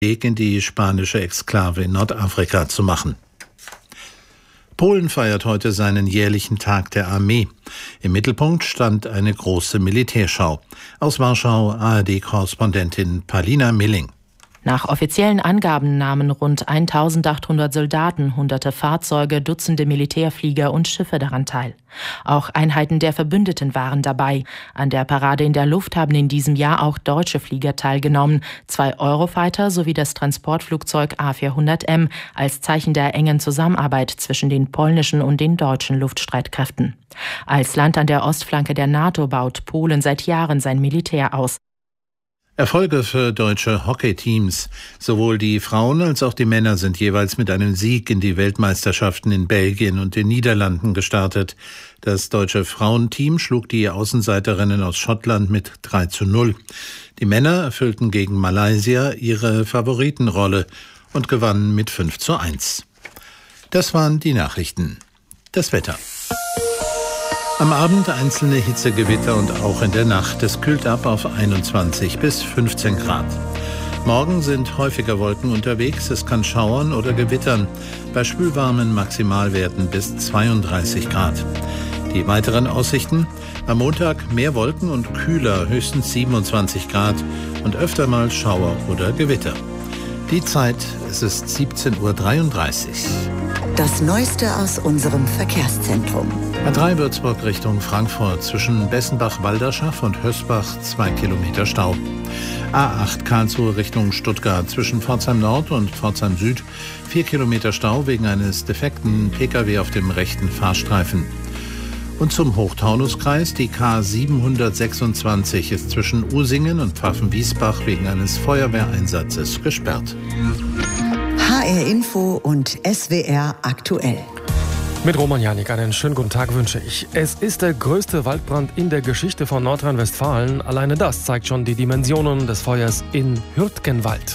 Weg in die spanische Exklave in Nordafrika zu machen. Polen feiert heute seinen jährlichen Tag der Armee. Im Mittelpunkt stand eine große Militärschau. Aus Warschau ARD-Korrespondentin Palina Milling. Nach offiziellen Angaben nahmen rund 1800 Soldaten, hunderte Fahrzeuge, Dutzende Militärflieger und Schiffe daran teil. Auch Einheiten der Verbündeten waren dabei. An der Parade in der Luft haben in diesem Jahr auch deutsche Flieger teilgenommen. 2 Eurofighter sowie das Transportflugzeug A400M als Zeichen der engen Zusammenarbeit zwischen den polnischen und den deutschen Luftstreitkräften. Als Land an der Ostflanke der NATO baut Polen seit Jahren sein Militär aus. Erfolge für deutsche Hockeyteams. Sowohl die Frauen als auch die Männer sind jeweils mit einem Sieg in die Weltmeisterschaften in Belgien und den Niederlanden gestartet. Das deutsche Frauenteam schlug die Außenseiterinnen aus Schottland mit 3:0. Die Männer erfüllten gegen Malaysia ihre Favoritenrolle und gewannen mit 5:1. Das waren die Nachrichten. Das Wetter. Am Abend einzelne Hitzegewitter und auch in der Nacht. Es kühlt ab auf 21 bis 15 Grad. Morgen sind häufiger Wolken unterwegs. Es kann schauern oder gewittern. Bei schwülwarmen Maximalwerten bis 32 Grad. Die weiteren Aussichten: am Montag mehr Wolken und kühler, höchstens 27 Grad und öfter mal Schauer oder Gewitter. Die Zeit, es ist 17:33 Uhr. Das Neueste aus unserem Verkehrszentrum. A3 Würzburg Richtung Frankfurt zwischen Bessenbach-Walderschaft und Hösbach 2 Kilometer Stau. A8 Karlsruhe Richtung Stuttgart zwischen Pforzheim Nord und Pforzheim Süd 4 Kilometer Stau wegen eines defekten Pkw auf dem rechten Fahrstreifen. Und zum Hochtaunuskreis, die K 726 ist zwischen Usingen und Pfaffen-Wiesbach wegen eines Feuerwehreinsatzes gesperrt. HR Info und SWR aktuell. Mit Roman Janik einen schönen guten Tag wünsche ich. Es ist der größte Waldbrand in der Geschichte von Nordrhein-Westfalen. Alleine das zeigt schon die Dimensionen des Feuers in Hürtgenwald.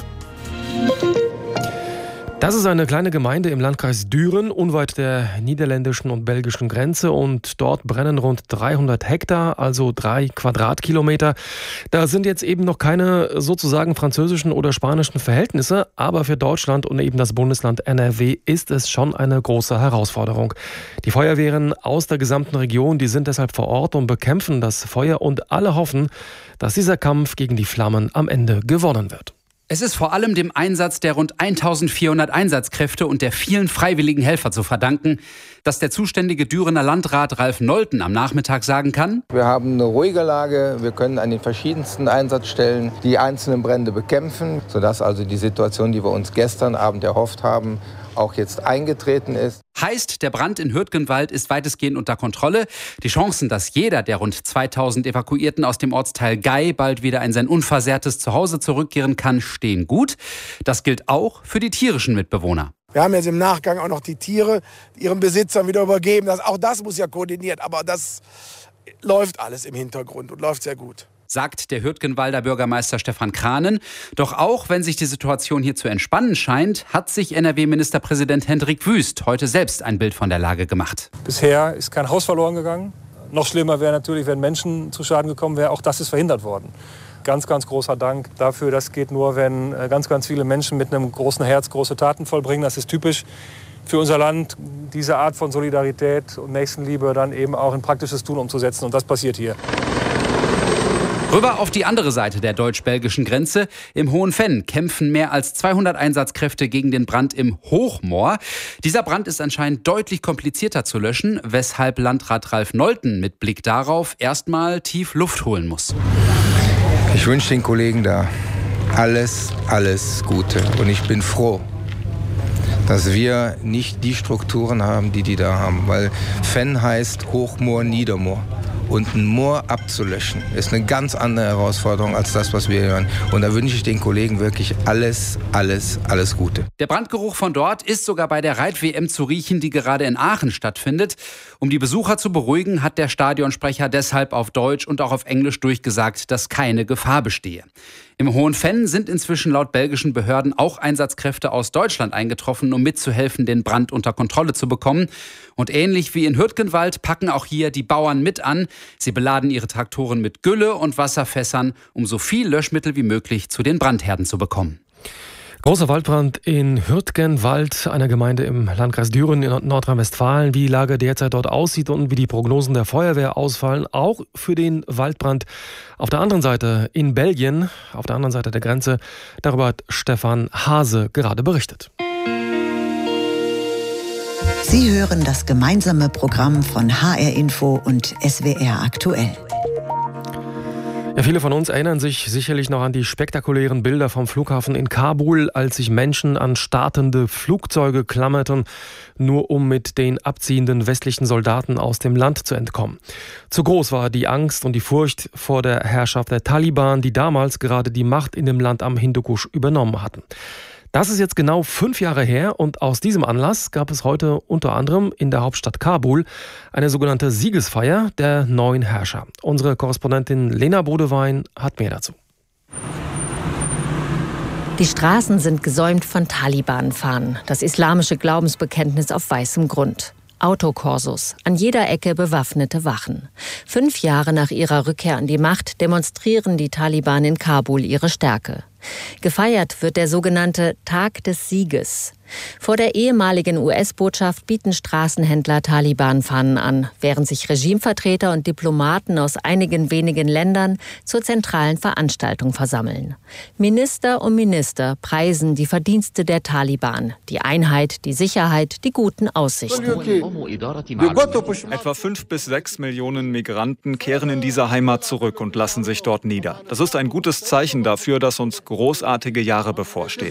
Das ist eine kleine Gemeinde im Landkreis Düren, unweit der niederländischen und belgischen Grenze. Und dort brennen rund 300 Hektar, also 3 Quadratkilometer. Da sind jetzt eben noch keine sozusagen französischen oder spanischen Verhältnisse. Aber für Deutschland und eben das Bundesland NRW ist es schon eine große Herausforderung. Die Feuerwehren aus der gesamten Region, die sind deshalb vor Ort und bekämpfen das Feuer. Und alle hoffen, dass dieser Kampf gegen die Flammen am Ende gewonnen wird. Es ist vor allem dem Einsatz der rund 1400 Einsatzkräfte und der vielen freiwilligen Helfer zu verdanken, dass der zuständige Dürener Landrat Ralf Nolten am Nachmittag sagen kann: Wir haben eine ruhige Lage, wir können an den verschiedensten Einsatzstellen die einzelnen Brände bekämpfen, sodass also die Situation, die wir uns gestern Abend erhofft haben, auch jetzt eingetreten ist. Heißt, der Brand in Hürtgenwald ist weitestgehend unter Kontrolle. Die Chancen, dass jeder der rund 2000 Evakuierten aus dem Ortsteil Gei bald wieder in sein unversehrtes Zuhause zurückkehren kann, stehen gut. Das gilt auch für die tierischen Mitbewohner. Wir haben jetzt im Nachgang auch noch die Tiere ihren Besitzern wieder übergeben. Auch das muss ja koordiniert, aber das läuft alles im Hintergrund und läuft sehr gut, sagt der Hürtgenwalder Bürgermeister Stefan Kranen. Doch auch wenn sich die Situation hier zu entspannen scheint, hat sich NRW-Ministerpräsident Hendrik Wüst heute selbst ein Bild von der Lage gemacht. Bisher ist kein Haus verloren gegangen. Noch schlimmer wäre natürlich, wenn Menschen zu Schaden gekommen wären. Auch das ist verhindert worden. Ganz, ganz großer Dank dafür. Das geht nur, wenn ganz, ganz viele Menschen mit einem großen Herz große Taten vollbringen. Das ist typisch für unser Land, diese Art von Solidarität und Nächstenliebe dann eben auch in praktisches Tun umzusetzen. Und das passiert hier. Rüber auf die andere Seite der deutsch-belgischen Grenze. Im Hohenfenn kämpfen mehr als 200 Einsatzkräfte gegen den Brand im Hochmoor. Dieser Brand ist anscheinend deutlich komplizierter zu löschen, weshalb Landrat Ralf Nolten mit Blick darauf erstmal tief Luft holen muss. Ich wünsche den Kollegen da alles Gute. Und ich bin froh, dass wir nicht die Strukturen haben, die da haben. Weil Fenn heißt Hochmoor, Niedermoor. Und ein Moor abzulöschen, ist eine ganz andere Herausforderung als das, was wir hören. Und da wünsche ich den Kollegen wirklich alles Gute. Der Brandgeruch von dort ist sogar bei der Reit-WM zu riechen, die gerade in Aachen stattfindet. Um die Besucher zu beruhigen, hat der Stadionsprecher deshalb auf Deutsch und auch auf Englisch durchgesagt, dass keine Gefahr bestehe. Im Hohenfenn sind inzwischen laut belgischen Behörden auch Einsatzkräfte aus Deutschland eingetroffen, um mitzuhelfen, den Brand unter Kontrolle zu bekommen. Und ähnlich wie in Hürtgenwald packen auch hier die Bauern mit an. Sie beladen ihre Traktoren mit Gülle und Wasserfässern, um so viel Löschmittel wie möglich zu den Brandherden zu bekommen. Großer Waldbrand in Hürtgenwald, einer Gemeinde im Landkreis Düren in Nordrhein-Westfalen. Wie die Lage derzeit dort aussieht und wie die Prognosen der Feuerwehr ausfallen, auch für den Waldbrand auf der anderen Seite in Belgien, auf der anderen Seite der Grenze. Darüber hat Stefan Hase gerade berichtet. Sie hören das gemeinsame Programm von HR Info und SWR aktuell. Ja, viele von uns erinnern sich sicherlich noch an die spektakulären Bilder vom Flughafen in Kabul, als sich Menschen an startende Flugzeuge klammerten, nur um mit den abziehenden westlichen Soldaten aus dem Land zu entkommen. Zu groß war die Angst und die Furcht vor der Herrschaft der Taliban, die damals gerade die Macht in dem Land am Hindukusch übernommen hatten. Das ist jetzt genau 5 Jahre her und aus diesem Anlass gab es heute unter anderem in der Hauptstadt Kabul eine sogenannte Siegesfeier der neuen Herrscher. Unsere Korrespondentin Lena Bodewein hat mehr dazu. Die Straßen sind gesäumt von Taliban-Fahnen, das islamische Glaubensbekenntnis auf weißem Grund. Autokorsos, an jeder Ecke bewaffnete Wachen. 5 Jahre nach ihrer Rückkehr an die Macht demonstrieren die Taliban in Kabul ihre Stärke. Gefeiert wird der sogenannte Tag des Sieges. Vor der ehemaligen US-Botschaft bieten Straßenhändler Taliban-Fahnen an, während sich Regimevertreter und Diplomaten aus einigen wenigen Ländern zur zentralen Veranstaltung versammeln. Minister um Minister preisen die Verdienste der Taliban, die Einheit, die Sicherheit, die guten Aussichten. Etwa 5 bis 6 Millionen Migranten kehren in diese Heimat zurück und lassen sich dort nieder. Das ist ein gutes Zeichen dafür, dass uns großartige Jahre bevorstehen.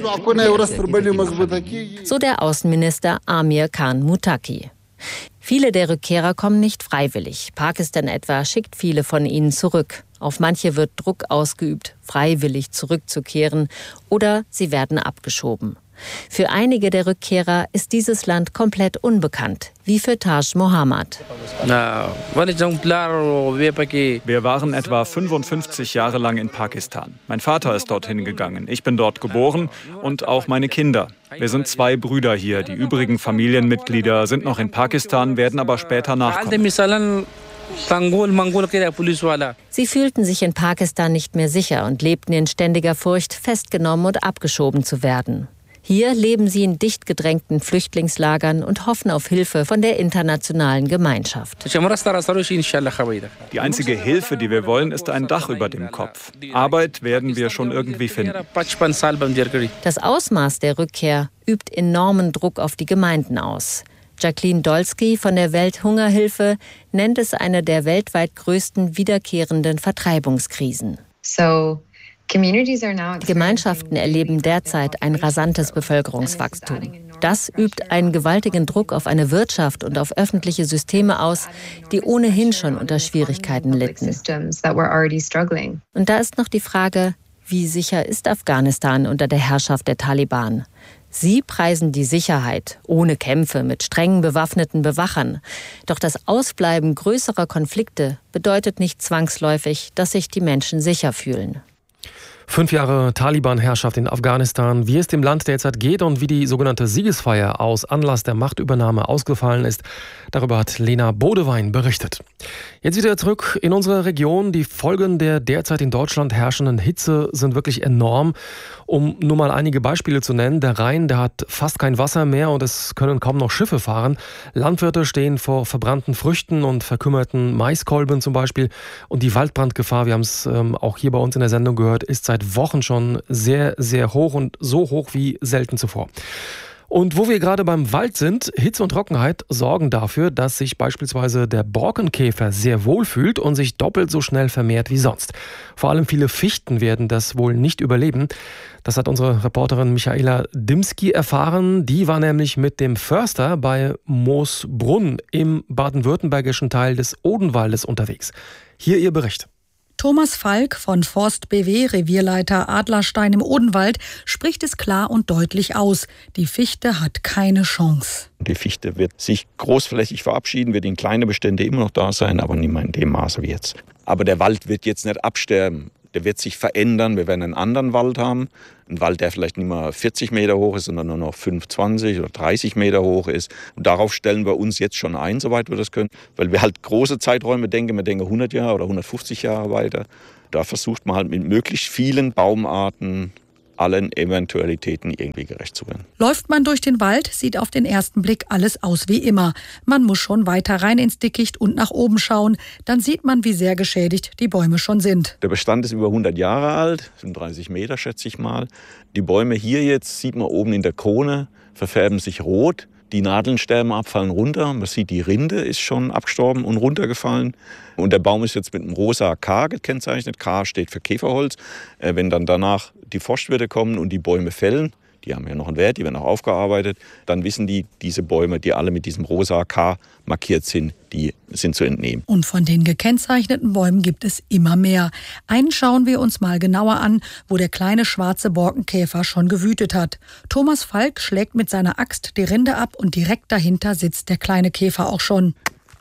So der Außenminister Amir Khan Muttaqi. Viele der Rückkehrer kommen nicht freiwillig. Pakistan etwa schickt viele von ihnen zurück. Auf manche wird Druck ausgeübt, freiwillig zurückzukehren, oder sie werden abgeschoben. Für einige der Rückkehrer ist dieses Land komplett unbekannt, wie für Taj Mohammad. Wir waren etwa 55 Jahre lang in Pakistan. Mein Vater ist dorthin gegangen. Ich bin dort geboren und auch meine Kinder. Wir sind 2 Brüder hier. Die übrigen Familienmitglieder sind noch in Pakistan, werden aber später nachkommen. Sie fühlten sich in Pakistan nicht mehr sicher und lebten in ständiger Furcht, festgenommen und abgeschoben zu werden. Hier leben sie in dicht gedrängten Flüchtlingslagern und hoffen auf Hilfe von der internationalen Gemeinschaft. Die einzige Hilfe, die wir wollen, ist ein Dach über dem Kopf. Arbeit werden wir schon irgendwie finden. Das Ausmaß der Rückkehr übt enormen Druck auf die Gemeinden aus. Jacqueline Dolsky von der Welthungerhilfe nennt es eine der weltweit größten wiederkehrenden Vertreibungskrisen. Die Gemeinschaften erleben derzeit ein rasantes Bevölkerungswachstum. Das übt einen gewaltigen Druck auf eine Wirtschaft und auf öffentliche Systeme aus, die ohnehin schon unter Schwierigkeiten litten. Und da ist noch die Frage, wie sicher ist Afghanistan unter der Herrschaft der Taliban? Sie preisen die Sicherheit, ohne Kämpfe, mit strengen bewaffneten Bewachern. Doch das Ausbleiben größerer Konflikte bedeutet nicht zwangsläufig, dass sich die Menschen sicher fühlen. 5 Jahre Taliban-Herrschaft in Afghanistan, wie es dem Land derzeit geht und wie die sogenannte Siegesfeier aus Anlass der Machtübernahme ausgefallen ist, darüber hat Lena Bodewein berichtet. Jetzt wieder zurück in unsere Region. Die Folgen der derzeit in Deutschland herrschenden Hitze sind wirklich enorm. Um nur mal einige Beispiele zu nennen, der Rhein, der hat fast kein Wasser mehr und es können kaum noch Schiffe fahren. Landwirte stehen vor verbrannten Früchten und verkümmerten Maiskolben zum Beispiel. Und die Waldbrandgefahr, wir haben es auch hier bei uns in der Sendung gehört, ist seit Wochen schon sehr, sehr hoch und so hoch wie selten zuvor. Und wo wir gerade beim Wald sind, Hitze und Trockenheit sorgen dafür, dass sich beispielsweise der Borkenkäfer sehr wohl fühlt und sich doppelt so schnell vermehrt wie sonst. Vor allem viele Fichten werden das wohl nicht überleben. Das hat unsere Reporterin Michaela Dimski erfahren. Die war nämlich mit dem Förster bei Moosbrunn im baden-württembergischen Teil des Odenwaldes unterwegs. Hier ihr Bericht. Thomas Falk von Forst BW, Revierleiter Adlerstein im Odenwald, spricht es klar und deutlich aus. Die Fichte hat keine Chance. Die Fichte wird sich großflächig verabschieden, wird in kleine Bestände immer noch da sein, aber nicht mehr in dem Maße wie jetzt. Aber der Wald wird jetzt nicht absterben. Der wird sich verändern. Wir werden einen anderen Wald haben. Ein Wald, der vielleicht nicht mehr 40 Meter hoch ist, sondern nur noch 25 oder 30 Meter hoch ist. Und darauf stellen wir uns jetzt schon ein, soweit wir das können. Weil wir halt große Zeiträume denken. Wir denken 100 Jahre oder 150 Jahre weiter. Da versucht man halt mit möglichst vielen Baumarten allen Eventualitäten irgendwie gerecht zu werden. Läuft man durch den Wald, sieht auf den ersten Blick alles aus wie immer. Man muss schon weiter rein ins Dickicht und nach oben schauen. Dann sieht man, wie sehr geschädigt die Bäume schon sind. Der Bestand ist über 100 Jahre alt, sind 30 Meter, schätze ich mal. Die Bäume hier jetzt, sieht man oben in der Krone, verfärben sich rot. Die Nadeln sterben ab, fallen runter. Man sieht, die Rinde ist schon abgestorben und runtergefallen. Und der Baum ist jetzt mit einem rosa K gekennzeichnet. K steht für Käferholz. Wenn dann danach die Forstwirte kommen und die Bäume fällen, die haben ja noch einen Wert, die werden auch aufgearbeitet, dann wissen die, diese Bäume, die alle mit diesem rosa K markiert sind, die sind zu entnehmen. Und von den gekennzeichneten Bäumen gibt es immer mehr. Einen schauen wir uns mal genauer an, wo der kleine schwarze Borkenkäfer schon gewütet hat. Thomas Falk schlägt mit seiner Axt die Rinde ab und direkt dahinter sitzt der kleine Käfer auch schon.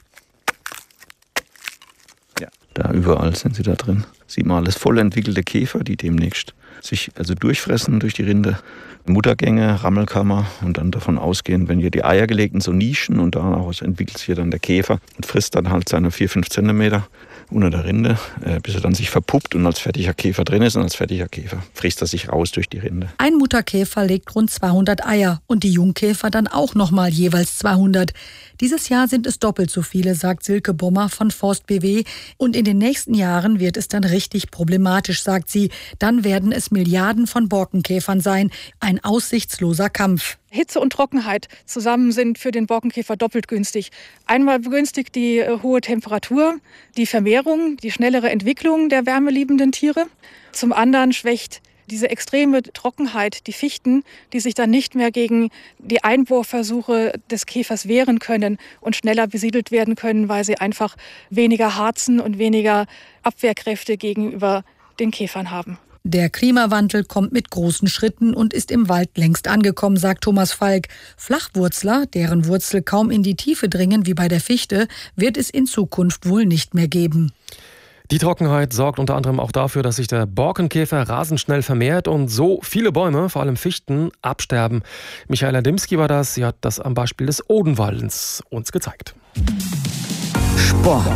Ja, da überall sind sie da drin. Sieht man alles voll entwickelte Käfer, die demnächst sich also durchfressen durch die Rinde. Muttergänge, Rammelkammer und dann davon ausgehen, wenn hier die Eier gelegt in so Nischen und daraus entwickelt sich dann der Käfer und frisst dann halt seine 4-5 Zentimeter unter der Rinde, bis er dann sich verpuppt und als fertiger Käfer drin ist und als fertiger Käfer frisst er sich raus durch die Rinde. Ein Mutterkäfer legt rund 200 Eier und die Jungkäfer dann auch nochmal jeweils 200. Dieses Jahr sind es doppelt so viele, sagt Silke Bommer von Forst BW. Und in den nächsten Jahren wird es dann richtig problematisch, sagt sie. Dann werden es Milliarden von Borkenkäfern sein. Ein aussichtsloser Kampf. Hitze und Trockenheit zusammen sind für den Borkenkäfer doppelt günstig. Einmal begünstigt die hohe Temperatur, die Vermehrung, die schnellere Entwicklung der wärmeliebenden Tiere. Zum anderen schwächt diese extreme Trockenheit die Fichten, die sich dann nicht mehr gegen die Einbohrversuche des Käfers wehren können und schneller besiedelt werden können, weil sie einfach weniger Harzen und weniger Abwehrkräfte gegenüber den Käfern haben. Der Klimawandel kommt mit großen Schritten und ist im Wald längst angekommen, sagt Thomas Falk. Flachwurzler, deren Wurzel kaum in die Tiefe dringen wie bei der Fichte, wird es in Zukunft wohl nicht mehr geben. Die Trockenheit sorgt unter anderem auch dafür, dass sich der Borkenkäfer rasend schnell vermehrt und so viele Bäume, vor allem Fichten, absterben. Michaela Dimski war das. Sie hat das am Beispiel des Odenwaldens uns gezeigt. Sport.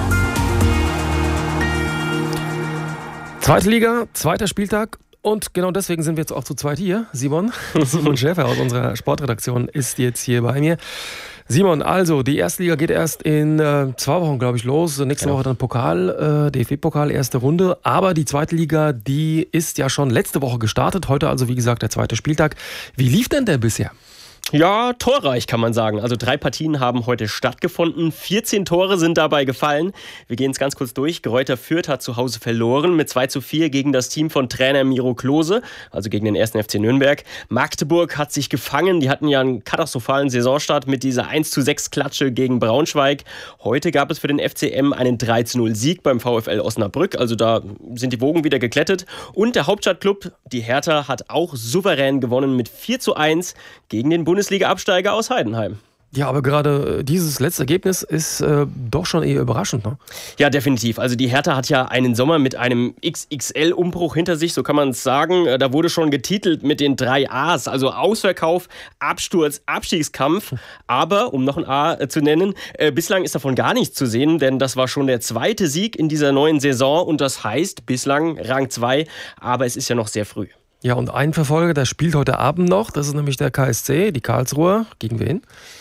Zweite Liga, zweiter Spieltag. Und genau deswegen sind wir jetzt auch zu zweit hier. Simon Schäfer aus unserer Sportredaktion ist jetzt hier bei mir. Simon, also die erste Liga geht erst in 2 Wochen, glaube ich, los. Nächste Woche dann Pokal, DFB-Pokal, erste Runde. Aber die zweite Liga, die ist ja schon letzte Woche gestartet. Heute also, wie gesagt, der zweite Spieltag. Wie lief denn der bisher? Ja, torreich kann man sagen. Also 3 Partien haben heute stattgefunden. 14 Tore sind dabei gefallen. Wir gehen es ganz kurz durch. Greuther Fürth hat zu Hause verloren mit 2:4 gegen das Team von Trainer Miro Klose, also gegen den 1. FC Nürnberg. Magdeburg hat sich gefangen. Die hatten ja einen katastrophalen Saisonstart mit dieser 1:6-Klatsche gegen Braunschweig. Heute gab es für den FCM einen 3:0-Sieg beim VfL Osnabrück. Also da sind die Wogen wieder geglättet. Und der Hauptstadtklub, die Hertha, hat auch souverän gewonnen mit 4:1 gegen den Bundesliga-Absteiger aus Heidenheim. Ja, aber gerade dieses letzte Ergebnis ist doch schon eher überraschend, ne? Ja, definitiv. Also die Hertha hat ja einen Sommer mit einem XXL-Umbruch hinter sich, so kann man es sagen. Da wurde schon getitelt mit den 3 A's, also Ausverkauf, Absturz, Abstiegskampf. Aber, um noch ein A zu nennen, bislang ist davon gar nichts zu sehen, denn das war schon der 2. Sieg in dieser neuen Saison und das heißt bislang Rang 2, aber es ist ja noch sehr früh. Ja, und ein Verfolger, der spielt heute Abend noch, das ist nämlich der KSC, die Karlsruher. Gegen wen?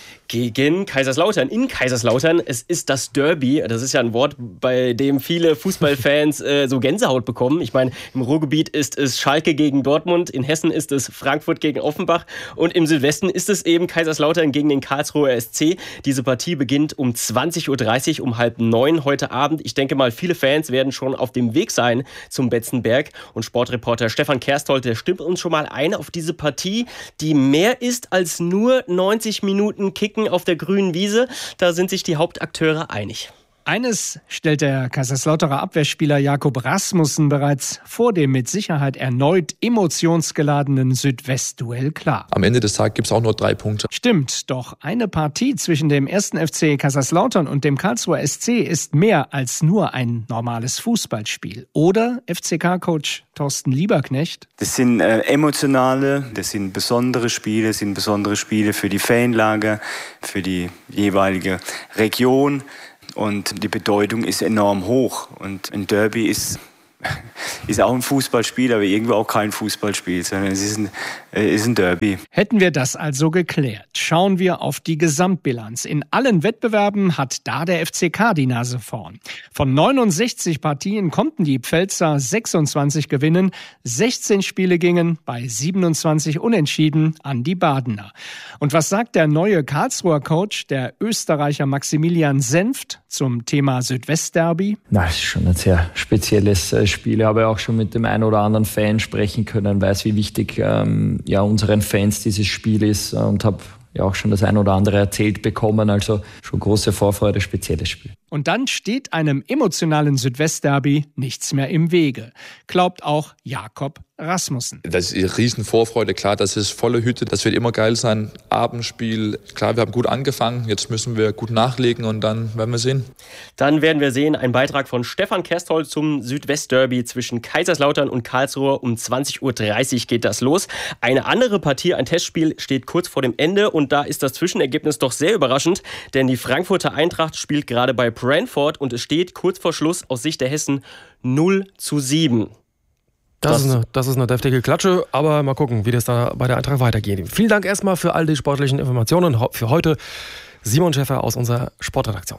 Gegen Kaiserslautern, in Kaiserslautern. Es ist das Derby. Das ist ja ein Wort, bei dem viele Fußballfans so Gänsehaut bekommen. Ich meine, im Ruhrgebiet ist es Schalke gegen Dortmund, in Hessen ist es Frankfurt gegen Offenbach und im Südwesten ist es eben Kaiserslautern gegen den Karlsruher SC. Diese Partie beginnt um 20:30 Uhr, um 8:30 heute Abend. Ich denke mal, viele Fans werden schon auf dem Weg sein zum Betzenberg. Und Sportreporter Stefan Kersthold, der stimmt uns schon mal ein auf diese Partie, die mehr ist als nur 90 Minuten Kicken auf der grünen Wiese. Da sind sich die Hauptakteure einig. Eines stellt der Kaiserslauterer Abwehrspieler Jakob Rasmussen bereits vor dem mit Sicherheit erneut emotionsgeladenen Südwest-Duell klar. Am Ende des Tages gibt es auch nur 3 Punkte. Stimmt, doch eine Partie zwischen dem 1. FC Kaiserslautern und dem Karlsruher SC ist mehr als nur ein normales Fußballspiel. Oder, FCK-Coach Thorsten Lieberknecht? Das sind emotionale, das sind besondere Spiele, für die Fanlage, für die jeweilige Region. Und die Bedeutung ist enorm hoch. Und ein Derby ist ist auch ein Fußballspiel, aber irgendwo auch kein Fußballspiel, sondern es ist ein Derby. Hätten wir das also geklärt, schauen wir auf die Gesamtbilanz. In allen Wettbewerben hat da der FCK die Nase vorn. Von 69 Partien konnten die Pfälzer 26 gewinnen, 16 Spiele gingen bei 27 Unentschieden an die Badener. Und was sagt der neue Karlsruher Coach, der Österreicher Maximilian Senft, zum Thema Südwestderby? Das ist schon ein sehr spezielles Spiel. Ich habe auch schon mit dem einen oder anderen Fan sprechen können, weiß, wie wichtig unseren Fans dieses Spiel ist und habe auch schon das ein oder andere erzählt bekommen. Also schon große Vorfreude, spezielles Spiel. Und dann steht einem emotionalen Südwestderby nichts mehr im Wege, glaubt auch Jakob Rasmussen. Das ist eine riesen Vorfreude, klar, das ist volle Hütte, das wird immer geil sein. Abendspiel, klar, wir haben gut angefangen, jetzt müssen wir gut nachlegen und dann werden wir sehen. Dann werden wir sehen, ein Beitrag von Stefan Kersthold zum Südwestderby zwischen Kaiserslautern und Karlsruhe. Um 20.30 Uhr geht das los. Eine andere Partie, ein Testspiel, steht kurz vor dem Ende und da ist das Zwischenergebnis doch sehr überraschend, denn die Frankfurter Eintracht spielt gerade bei Brentford und es steht kurz vor Schluss aus Sicht der Hessen 0:7. Das ist eine deftige Klatsche, aber mal gucken, wie das da bei der Eintracht weitergeht. Vielen Dank erstmal für all die sportlichen Informationen. Für heute Simon Schäffer aus unserer Sportredaktion.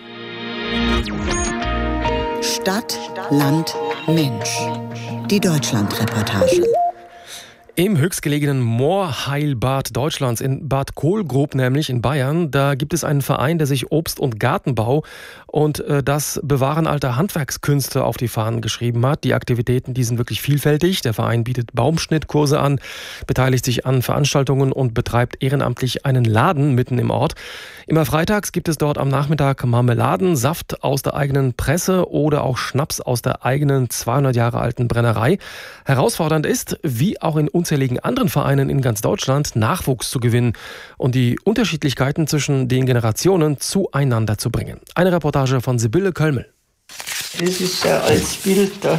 Stadt, Land, Mensch. Die Deutschlandreportage. Im höchstgelegenen Moorheilbad Deutschlands, in Bad Kohlgrub, nämlich in Bayern, da gibt es einen Verein, der sich Obst- und Gartenbau und das Bewahren alter Handwerkskünste auf die Fahnen geschrieben hat. Die Aktivitäten, die sind wirklich vielfältig. Der Verein bietet Baumschnittkurse an, beteiligt sich an Veranstaltungen und betreibt ehrenamtlich einen Laden mitten im Ort. Immer freitags gibt es dort am Nachmittag Marmeladen, Saft aus der eigenen Presse oder auch Schnaps aus der eigenen 200 Jahre alten Brennerei. Herausfordernd ist, wie auch in unzähligen anderen Vereinen in ganz Deutschland, Nachwuchs zu gewinnen und die Unterschiedlichkeiten zwischen den Generationen zueinander zu bringen. Eine Reportage von Sibylle Kölmel. Das ist ein altes Bild da.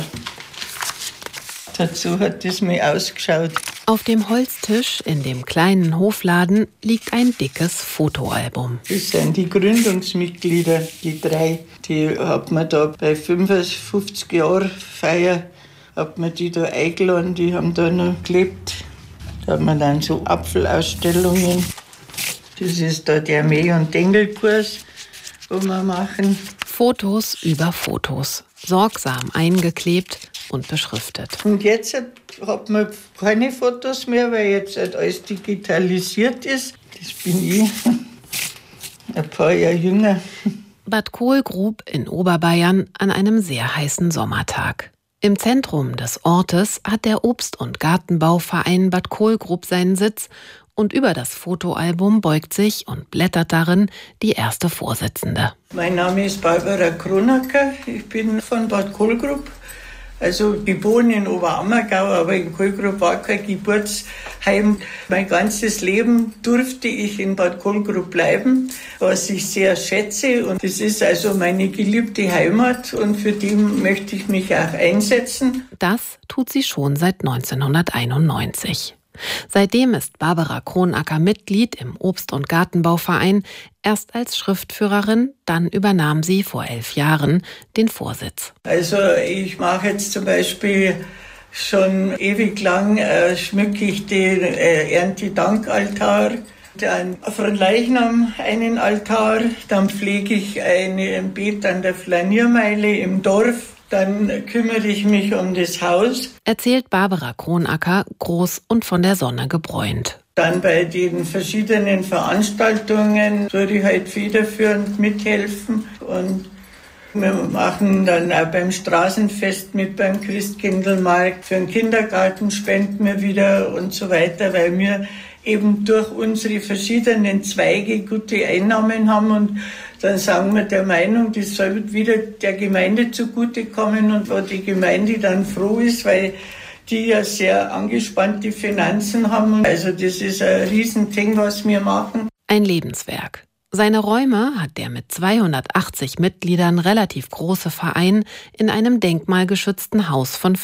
Dazu hat es mir ausgeschaut. Auf dem Holztisch in dem kleinen Hofladen liegt ein dickes Fotoalbum. Das sind die Gründungsmitglieder, die 3. Die hat man da bei 55 Jahren Feier, hat man die da eingeladen, die haben da noch gelebt. Da hat man dann so Apfelausstellungen. Das ist da der Mäh- und Dengelkurs, wo wir machen. Fotos über Fotos, sorgsam eingeklebt und beschriftet. Und jetzt hat man keine Fotos mehr, weil jetzt halt alles digitalisiert ist. Das bin ich, ein paar Jahre jünger. Bad Kohlgrub in Oberbayern an einem sehr heißen Sommertag. Im Zentrum des Ortes hat der Obst- und Gartenbauverein Bad Kohlgrub seinen Sitz und über das Fotoalbum beugt sich und blättert darin die erste Vorsitzende. Mein Name ist Barbara Kronacker, ich bin von Bad Kohlgrub. Also ich wohne in Oberammergau, aber in Kohlgrub war kein Geburtsheim. Mein ganzes Leben durfte ich in Bad Kohlgrub bleiben, was ich sehr schätze. Und das ist also meine geliebte Heimat und für die möchte ich mich auch einsetzen. Das tut sie schon seit 1991. Seitdem ist Barbara Kronacker Mitglied im Obst- und Gartenbauverein, erst als Schriftführerin, dann übernahm sie vor 11 Jahren den Vorsitz. Also ich mache jetzt zum Beispiel schon ewig lang, schmücke ich den Erntedankaltar, dann von Leichnam einen Altar, dann pflege ich ein Beet an der Flaniermeile im Dorf. Dann kümmere ich mich um das Haus. Erzählt Barbara Kronacker, groß und von der Sonne gebräunt. Dann bei den verschiedenen Veranstaltungen würde ich halt federführend mithelfen. Und wir machen dann auch beim Straßenfest mit, beim Christkindlmarkt. Für den Kindergarten spenden wir wieder und so weiter, weil wir eben durch unsere verschiedenen Zweige gute Einnahmen haben und dann sagen wir der Meinung, das soll wieder der Gemeinde zugutekommen und wo die Gemeinde dann froh ist, weil die ja sehr angespannte Finanzen haben. Also das ist ein Riesending, was wir machen. Ein Lebenswerk. Seine Räume hat der mit 280 Mitgliedern relativ große Verein in einem denkmalgeschützten Haus von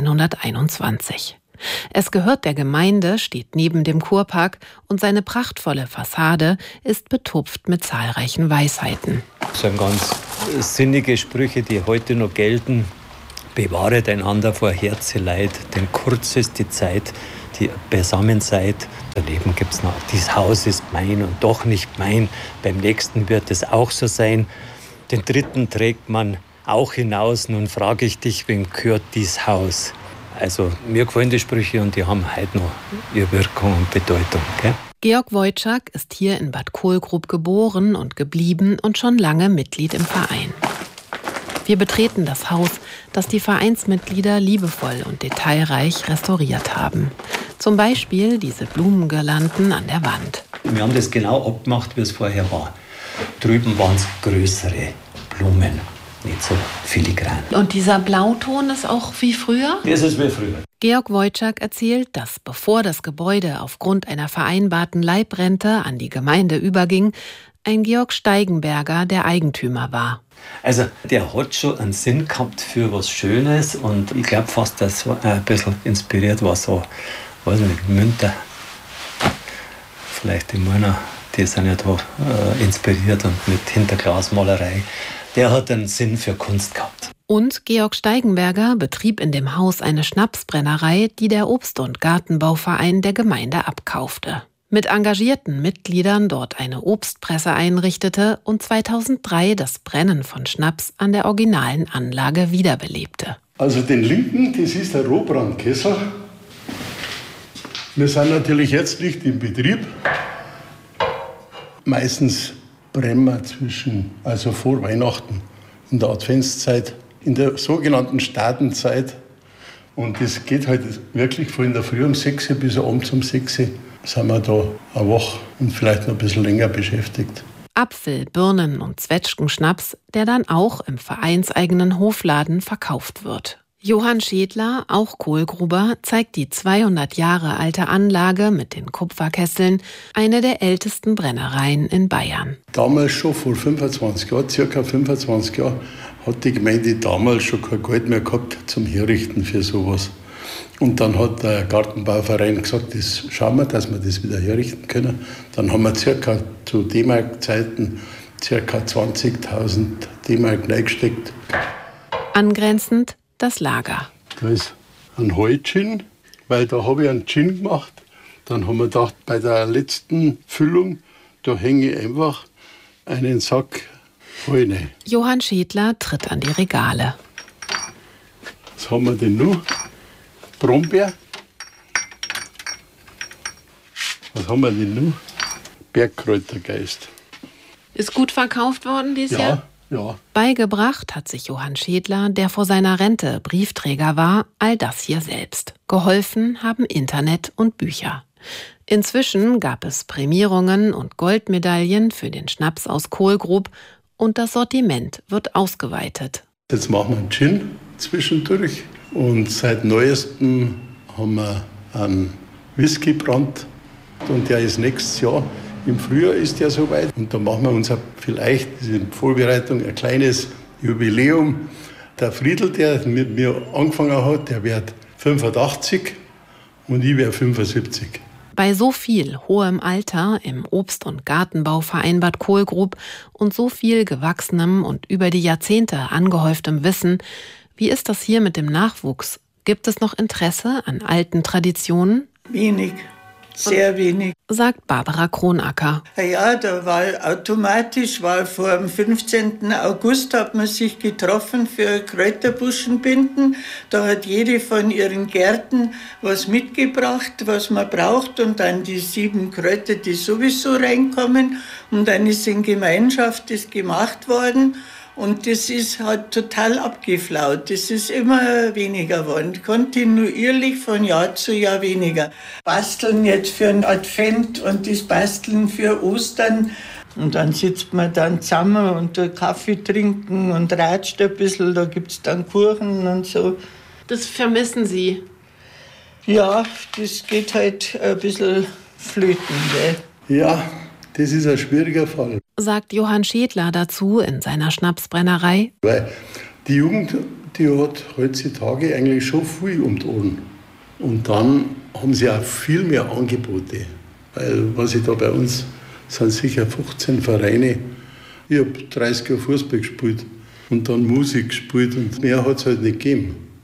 1521. Es gehört der Gemeinde, steht neben dem Kurpark und seine prachtvolle Fassade ist betupft mit zahlreichen Weisheiten. Das sind ganz sinnige Sprüche, die heute noch gelten. Bewahret einander vor Herzeleid, denn kurz ist die Zeit, die beisammen seid. Daneben gibt es noch, dieses Haus ist mein und doch nicht mein. Beim nächsten wird es auch so sein. Den dritten trägt man auch hinaus. Nun frage ich dich, wem gehört dieses Haus? Also mir gefallen die Sprüche und die haben heute noch ihre Wirkung und Bedeutung. Gell? Georg Wojczak ist hier in Bad Kohlgrub geboren und geblieben und schon lange Mitglied im Verein. Wir betreten das Haus, das die Vereinsmitglieder liebevoll und detailreich restauriert haben. Zum Beispiel diese Blumengirlanden an der Wand. Wir haben das genau abgemacht, wie es vorher war. Drüben waren es größere Blumen, nicht so filigran. Und dieser Blauton ist auch wie früher? Das ist wie früher. Georg Wojczak erzählt, dass bevor das Gebäude aufgrund einer vereinbarten Leibrente an die Gemeinde überging, ein Georg Steigenberger der Eigentümer war. Also der hat schon einen Sinn gehabt für was Schönes und ich glaube fast, dass ein bisschen inspiriert war, so, weiß nicht, Münter, vielleicht die Murner, die sind ja da inspiriert und mit Hinterglasmalerei. Der hat einen Sinn für Kunst gehabt. Und Georg Steigenberger betrieb in dem Haus eine Schnapsbrennerei, die der Obst- und Gartenbauverein der Gemeinde abkaufte. Mit engagierten Mitgliedern dort eine Obstpresse einrichtete und 2003 das Brennen von Schnaps an der originalen Anlage wiederbelebte. Also den linken, das ist der Rohbrandkessel. Wir sind natürlich jetzt nicht im Betrieb. Meistens brennen wir also vor Weihnachten, in der Adventszeit, in der sogenannten Stadenzeit. Und das geht halt wirklich von der Früh um 6 bis abends um 6 sind wir da eine Woche und vielleicht noch ein bisschen länger beschäftigt. Apfel-, Birnen- und Zwetschgenschnaps, der dann auch im vereinseigenen Hofladen verkauft wird. Johann Schädler, auch Kohlgruber, zeigt die 200 Jahre alte Anlage mit den Kupferkesseln, eine der ältesten Brennereien in Bayern. Damals schon, vor 25 Jahren, circa 25 Jahren, hat die Gemeinde damals schon kein Geld mehr gehabt zum Herrichten für sowas. Und dann hat der Gartenbauverein gesagt, das schauen wir, dass wir das wieder herrichten können. Dann haben wir circa zu D-Mark-Zeiten circa 20.000 D-Mark reingesteckt. Angrenzend das Lager. Da ist ein Heu-Gin, weil da habe ich einen Gin gemacht. Dann haben wir gedacht, bei der letzten Füllung, da hänge ich einfach einen Sack Heu rein. Johann Schädler tritt an die Regale. Was haben wir denn noch? Brombeer. Was haben wir denn noch? Bergkräutergeist. Ist gut verkauft worden dieses Jahr? Ja. Beigebracht hat sich Johann Schädler, der vor seiner Rente Briefträger war, all das hier selbst. Geholfen haben Internet und Bücher. Inzwischen gab es Prämierungen und Goldmedaillen für den Schnaps aus Kohlgrub und das Sortiment wird ausgeweitet. Jetzt machen wir einen Gin zwischendurch. Und seit Neuestem haben wir einen Whisky-Brand und der ist nächstes Jahr. Im Frühjahr ist der soweit und da machen wir uns vielleicht in Vorbereitung ein kleines Jubiläum. Der Friedl, der mit mir angefangen hat, der wird 85 und ich werde 75. Bei so viel hohem Alter im Obst- und Gartenbauverein Bad Kohlgrub und so viel gewachsenem und über die Jahrzehnte angehäuftem Wissen, wie ist das hier mit dem Nachwuchs? Gibt es noch Interesse an alten Traditionen? Wenig, sehr wenig. Sagt Barbara Kronacker. Ja, da war automatisch, vor dem 15. August hat man sich getroffen für Kräuterbuschenbinden. Da hat jede von ihren Gärten was mitgebracht, was man braucht und dann die 7 Kräuter, die sowieso reinkommen. Und dann ist in Gemeinschaft das gemacht worden. Und das ist halt total abgeflaut. Das ist immer weniger geworden. Kontinuierlich von Jahr zu Jahr weniger. Basteln jetzt für einen Advent und das Basteln für Ostern. Und dann sitzt man dann zusammen und Kaffee trinken und ratscht ein bisschen. Da gibt es dann Kuchen und so. Das vermissen Sie? Ja, das geht halt ein bisschen flöten. Gell? Ja, das ist ein schwieriger Fall. Sagt Johann Schädler dazu in seiner Schnapsbrennerei. Weil die Jugend, die hat heutzutage eigentlich schon viel um die Ohren. Und dann haben sie auch viel mehr Angebote. Weil was ich da bei uns, sind sicher 15 Vereine. Ich habe 30 Jahre Fußball gespielt und dann Musik gespielt und mehr hat es halt nicht gegeben.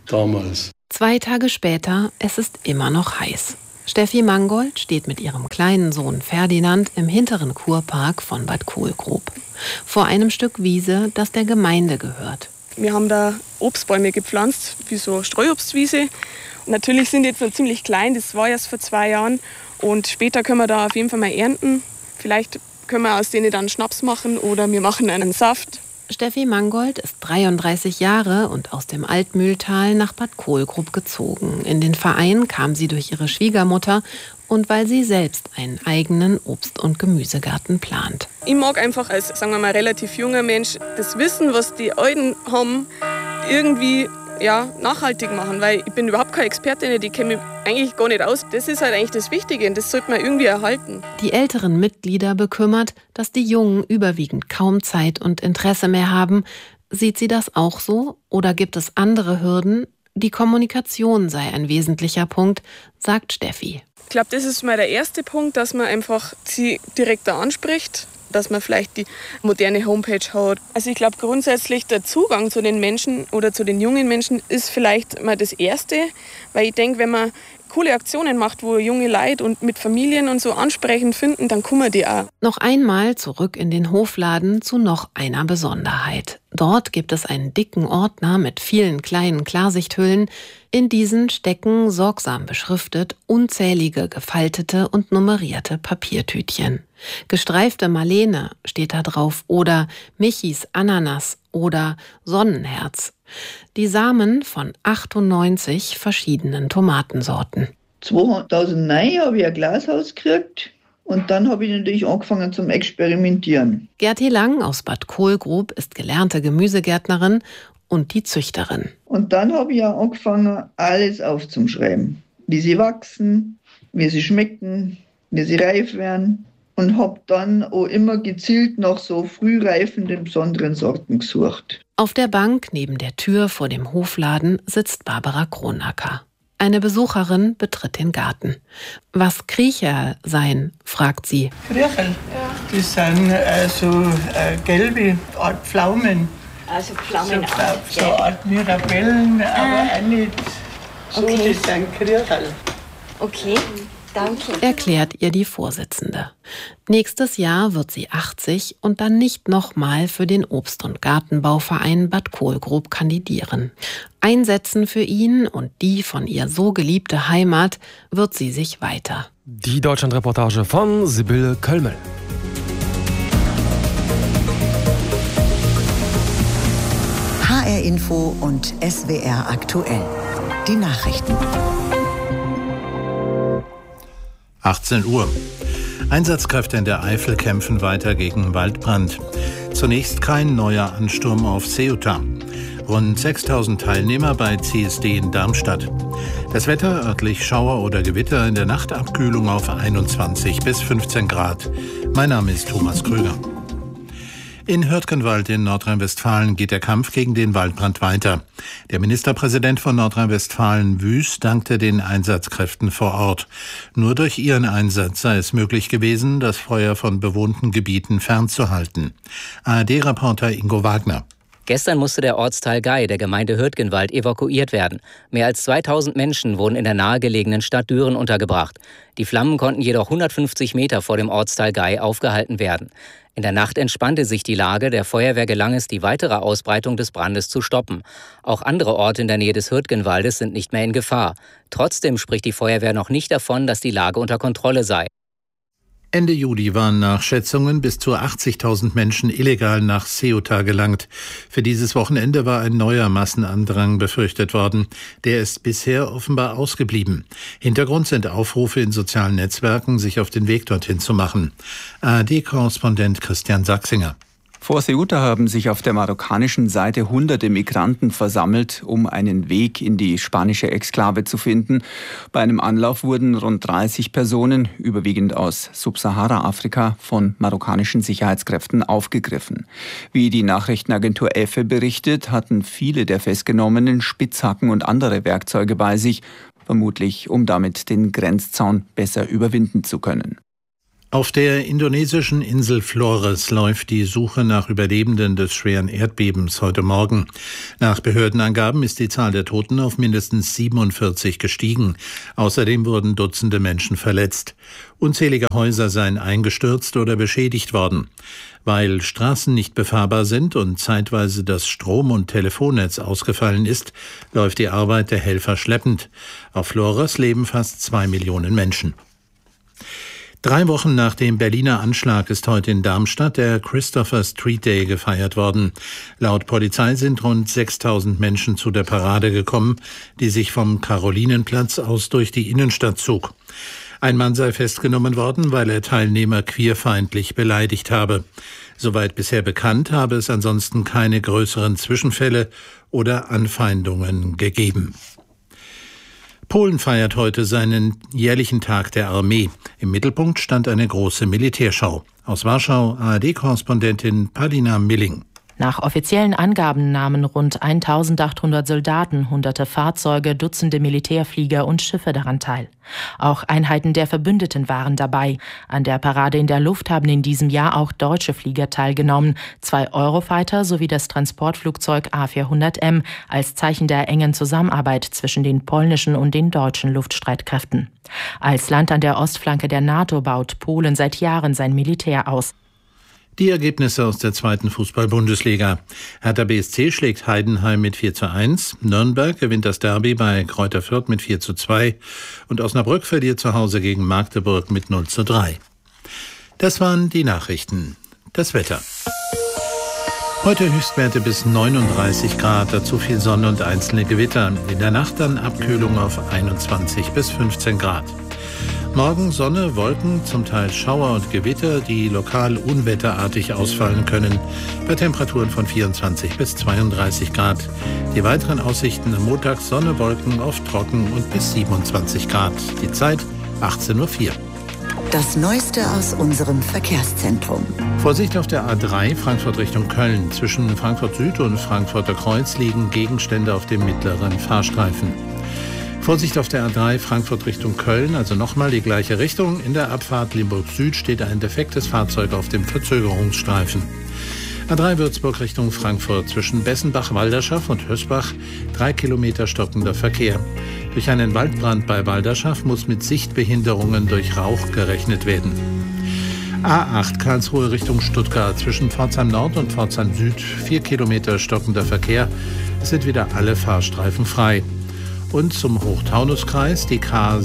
damals. 2 Tage später, es ist immer noch heiß. Steffi Mangold steht mit ihrem kleinen Sohn Ferdinand im hinteren Kurpark von Bad Kohlgrub. Vor einem Stück Wiese, das der Gemeinde gehört. Wir haben da Obstbäume gepflanzt, wie so Streuobstwiese. Natürlich sind die jetzt noch ziemlich klein, das war erst vor 2 Jahren. Und später können wir da auf jeden Fall mal ernten. Vielleicht können wir aus denen dann Schnaps machen oder wir machen einen Saft. Steffi Mangold ist 33 Jahre und aus dem Altmühltal nach Bad Kohlgrub gezogen. In den Verein kam sie durch ihre Schwiegermutter und weil sie selbst einen eigenen Obst- und Gemüsegarten plant. Ich mag einfach als, sagen wir mal, relativ junger Mensch das Wissen, was die Alten haben, irgendwie nachhaltig machen, weil ich bin überhaupt keine Expertin, die kenne mich eigentlich gar nicht aus. Das ist halt eigentlich das Wichtige und das sollte man irgendwie erhalten. Die älteren Mitglieder bekümmert, dass die Jungen überwiegend kaum Zeit und Interesse mehr haben. Sieht sie das auch so oder gibt es andere Hürden? Die Kommunikation sei ein wesentlicher Punkt, sagt Steffi. Ich glaube, das ist mal der erste Punkt, dass man einfach sie direkt da anspricht, dass man vielleicht die moderne Homepage hat. Also ich glaube grundsätzlich der Zugang zu den Menschen oder zu den jungen Menschen ist vielleicht mal das Erste, weil ich denke, wenn man coole Aktionen macht, wo junge Leute und mit Familien und so ansprechend finden, dann kommen die auch. Noch einmal zurück in den Hofladen zu noch einer Besonderheit. Dort gibt es einen dicken Ordner mit vielen kleinen Klarsichthüllen. In diesen stecken, sorgsam beschriftet, unzählige gefaltete und nummerierte Papiertütchen. Gestreifte Marlene steht da drauf oder Michis Ananas oder Sonnenherz. Die Samen von 98 verschiedenen Tomatensorten. 2009 habe ich ein Glashaus gekriegt und dann habe ich natürlich angefangen zum Experimentieren. Gerti Lang aus Bad Kohlgrub ist gelernte Gemüsegärtnerin und die Züchterin. Und dann habe ich auch angefangen, alles aufzuschreiben. Wie sie wachsen, wie sie schmecken, wie sie reif werden. Und habe dann auch immer gezielt nach so frühreifenden besonderen Sorten gesucht. Auf der Bank neben der Tür vor dem Hofladen sitzt Barbara Kronacker. Eine Besucherin betritt den Garten. Was Kriecherl seien, fragt sie. Kriecherl? Ja. Das sind so gelbe Art Pflaumen. Also Pflaumen so Art Mirabellen, aber auch nicht so, okay. Das sind Kriecherl. Okay. Danke. Erklärt ihr die Vorsitzende. Nächstes Jahr wird sie 80 und dann nicht nochmal für den Obst- und Gartenbauverein Bad Kohlgrub kandidieren. Einsetzen für ihn und die von ihr so geliebte Heimat wird sie sich weiter. Die Deutschlandreportage von Sibylle Köllmel. HR Info und SWR aktuell. Die Nachrichten. 18 Uhr. Einsatzkräfte in der Eifel kämpfen weiter gegen Waldbrand. Zunächst kein neuer Ansturm auf Ceuta. Rund 6.000 Teilnehmer bei CSD in Darmstadt. Das Wetter, örtlich Schauer oder Gewitter, in der Nacht Abkühlung auf 21 bis 15 Grad. Mein Name ist Thomas Krüger. In Hürtgenwald in Nordrhein-Westfalen geht der Kampf gegen den Waldbrand weiter. Der Ministerpräsident von Nordrhein-Westfalen, Wüst, dankte den Einsatzkräften vor Ort. Nur durch ihren Einsatz sei es möglich gewesen, das Feuer von bewohnten Gebieten fernzuhalten. ARD-Reporter Ingo Wagner. Gestern musste der Ortsteil Gei der Gemeinde Hürtgenwald evakuiert werden. Mehr als 2000 Menschen wurden in der nahegelegenen Stadt Düren untergebracht. Die Flammen konnten jedoch 150 Meter vor dem Ortsteil Gei aufgehalten werden. In der Nacht entspannte sich die Lage. Der Feuerwehr gelang es, die weitere Ausbreitung des Brandes zu stoppen. Auch andere Orte in der Nähe des Hürtgenwaldes sind nicht mehr in Gefahr. Trotzdem spricht die Feuerwehr noch nicht davon, dass die Lage unter Kontrolle sei. Ende Juli waren nach Schätzungen bis zu 80.000 Menschen illegal nach Ceuta gelangt. Für dieses Wochenende war ein neuer Massenandrang befürchtet worden. Der ist bisher offenbar ausgeblieben. Hintergrund sind Aufrufe in sozialen Netzwerken, sich auf den Weg dorthin zu machen. ARD-Korrespondent Christian Sachsinger. Vor Ceuta haben sich auf der marokkanischen Seite hunderte Migranten versammelt, um einen Weg in die spanische Exklave zu finden. Bei einem Anlauf wurden rund 30 Personen, überwiegend aus Subsahara-Afrika, von marokkanischen Sicherheitskräften aufgegriffen. Wie die Nachrichtenagentur EFE berichtet, hatten viele der Festgenommenen Spitzhacken und andere Werkzeuge bei sich, vermutlich um damit den Grenzzaun besser überwinden zu können. Auf der indonesischen Insel Flores läuft die Suche nach Überlebenden des schweren Erdbebens heute Morgen. Nach Behördenangaben ist die Zahl der Toten auf mindestens 47 gestiegen. Außerdem wurden Dutzende Menschen verletzt. Unzählige Häuser seien eingestürzt oder beschädigt worden. Weil Straßen nicht befahrbar sind und zeitweise das Strom- und Telefonnetz ausgefallen ist, läuft die Arbeit der Helfer schleppend. Auf Flores leben fast 2 Millionen Menschen. 3 Wochen nach dem Berliner Anschlag ist heute in Darmstadt der Christopher Street Day gefeiert worden. Laut Polizei sind rund 6.000 Menschen zu der Parade gekommen, die sich vom Karolinenplatz aus durch die Innenstadt zog. Ein Mann sei festgenommen worden, weil er Teilnehmer queerfeindlich beleidigt habe. Soweit bisher bekannt, habe es ansonsten keine größeren Zwischenfälle oder Anfeindungen gegeben. Polen feiert heute seinen jährlichen Tag der Armee. Im Mittelpunkt stand eine große Militärschau. Aus Warschau ARD-Korrespondentin Paulina Milling. Nach offiziellen Angaben nahmen rund 1.800 Soldaten, hunderte Fahrzeuge, Dutzende Militärflieger und Schiffe daran teil. Auch Einheiten der Verbündeten waren dabei. An der Parade in der Luft haben in diesem Jahr auch deutsche Flieger teilgenommen. 2 Eurofighter sowie das Transportflugzeug A400M als Zeichen der engen Zusammenarbeit zwischen den polnischen und den deutschen Luftstreitkräften. Als Land an der Ostflanke der NATO baut Polen seit Jahren sein Militär aus. Die Ergebnisse aus der 2. Fußball-Bundesliga. Hertha BSC schlägt Heidenheim mit 4:1. Nürnberg gewinnt das Derby bei Greuther Fürth mit 4:2. Und Osnabrück verliert zu Hause gegen Magdeburg mit 0:3. Das waren die Nachrichten. Das Wetter. Heute Höchstwerte bis 39 Grad, dazu viel Sonne und einzelne Gewitter. In der Nacht dann Abkühlung auf 21 bis 15 Grad. Morgen Sonne, Wolken, zum Teil Schauer und Gewitter, die lokal unwetterartig ausfallen können, bei Temperaturen von 24 bis 32 Grad. Die weiteren Aussichten am Montag Sonne, Wolken, oft trocken und bis 27 Grad. Die Zeit 18:04 Uhr. Das Neueste aus unserem Verkehrszentrum. Vorsicht auf der A3 Frankfurt Richtung Köln. Zwischen Frankfurt Süd und Frankfurter Kreuz liegen Gegenstände auf dem mittleren Fahrstreifen. Vorsicht auf der A3 Frankfurt Richtung Köln, also nochmal die gleiche Richtung. In der Abfahrt Limburg Süd steht ein defektes Fahrzeug auf dem Verzögerungsstreifen. A3 Würzburg Richtung Frankfurt. Zwischen Bessenbach-Walderschaff und Hösbach 3 Kilometer stockender Verkehr. Durch einen Waldbrand bei Walderschaff muss mit Sichtbehinderungen durch Rauch gerechnet werden. A8 Karlsruhe Richtung Stuttgart. Zwischen Pforzheim Nord und Pforzheim Süd 4 Kilometer stockender Verkehr. Es sind wieder alle Fahrstreifen frei. Und zum Hochtaunuskreis, die K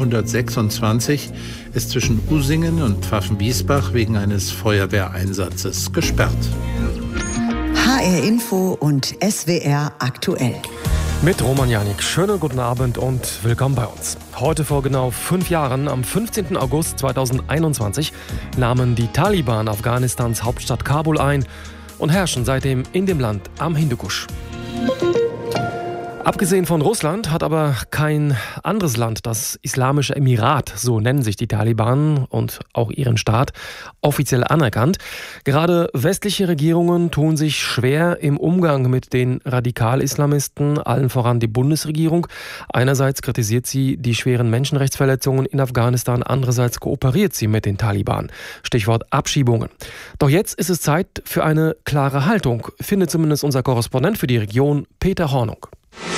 726 ist zwischen Usingen und Pfaffenbiesbach wegen eines Feuerwehreinsatzes gesperrt. HR Info und SWR aktuell. Mit Roman Janik. Schönen guten Abend und willkommen bei uns. Heute vor genau 5 Jahren, am 15. August 2021, nahmen die Taliban Afghanistans Hauptstadt Kabul ein und herrschen seitdem in dem Land am Hindukusch. Abgesehen von Russland hat aber kein anderes Land das Islamische Emirat, so nennen sich die Taliban und auch ihren Staat, offiziell anerkannt. Gerade westliche Regierungen tun sich schwer im Umgang mit den Radikal-Islamisten, allen voran die Bundesregierung. Einerseits kritisiert sie die schweren Menschenrechtsverletzungen in Afghanistan, andererseits kooperiert sie mit den Taliban. Stichwort Abschiebungen. Doch jetzt ist es Zeit für eine klare Haltung, findet zumindest unser Korrespondent für die Region, Peter Hornung.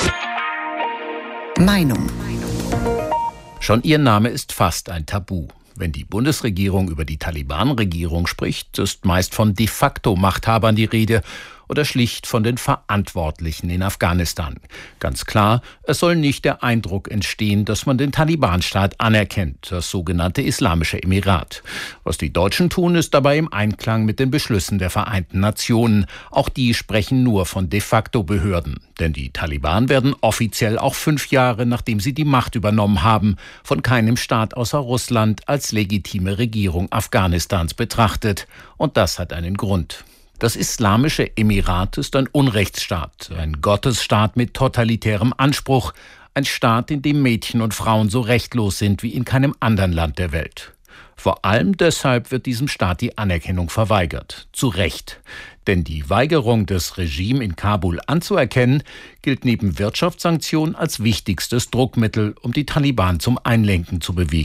Meinung. Schon ihr Name ist fast ein Tabu. Wenn die Bundesregierung über die Taliban-Regierung spricht, ist meist von de facto Machthabern die Rede oder schlicht von den Verantwortlichen in Afghanistan. Ganz klar, es soll nicht der Eindruck entstehen, dass man den Taliban-Staat anerkennt, das sogenannte Islamische Emirat. Was die Deutschen tun, ist dabei im Einklang mit den Beschlüssen der Vereinten Nationen. Auch die sprechen nur von de facto Behörden. Denn die Taliban werden offiziell auch 5 Jahre, nachdem sie die Macht übernommen haben, von keinem Staat außer Russland als legitime Regierung Afghanistans betrachtet. Und das hat einen Grund. Das Islamische Emirat ist ein Unrechtsstaat, ein Gottesstaat mit totalitärem Anspruch, ein Staat, in dem Mädchen und Frauen so rechtlos sind wie in keinem anderen Land der Welt. Vor allem deshalb wird diesem Staat die Anerkennung verweigert. Zu Recht. Denn die Weigerung des Regimes in Kabul anzuerkennen, gilt neben Wirtschaftssanktionen als wichtigstes Druckmittel, um die Taliban zum Einlenken zu bewegen.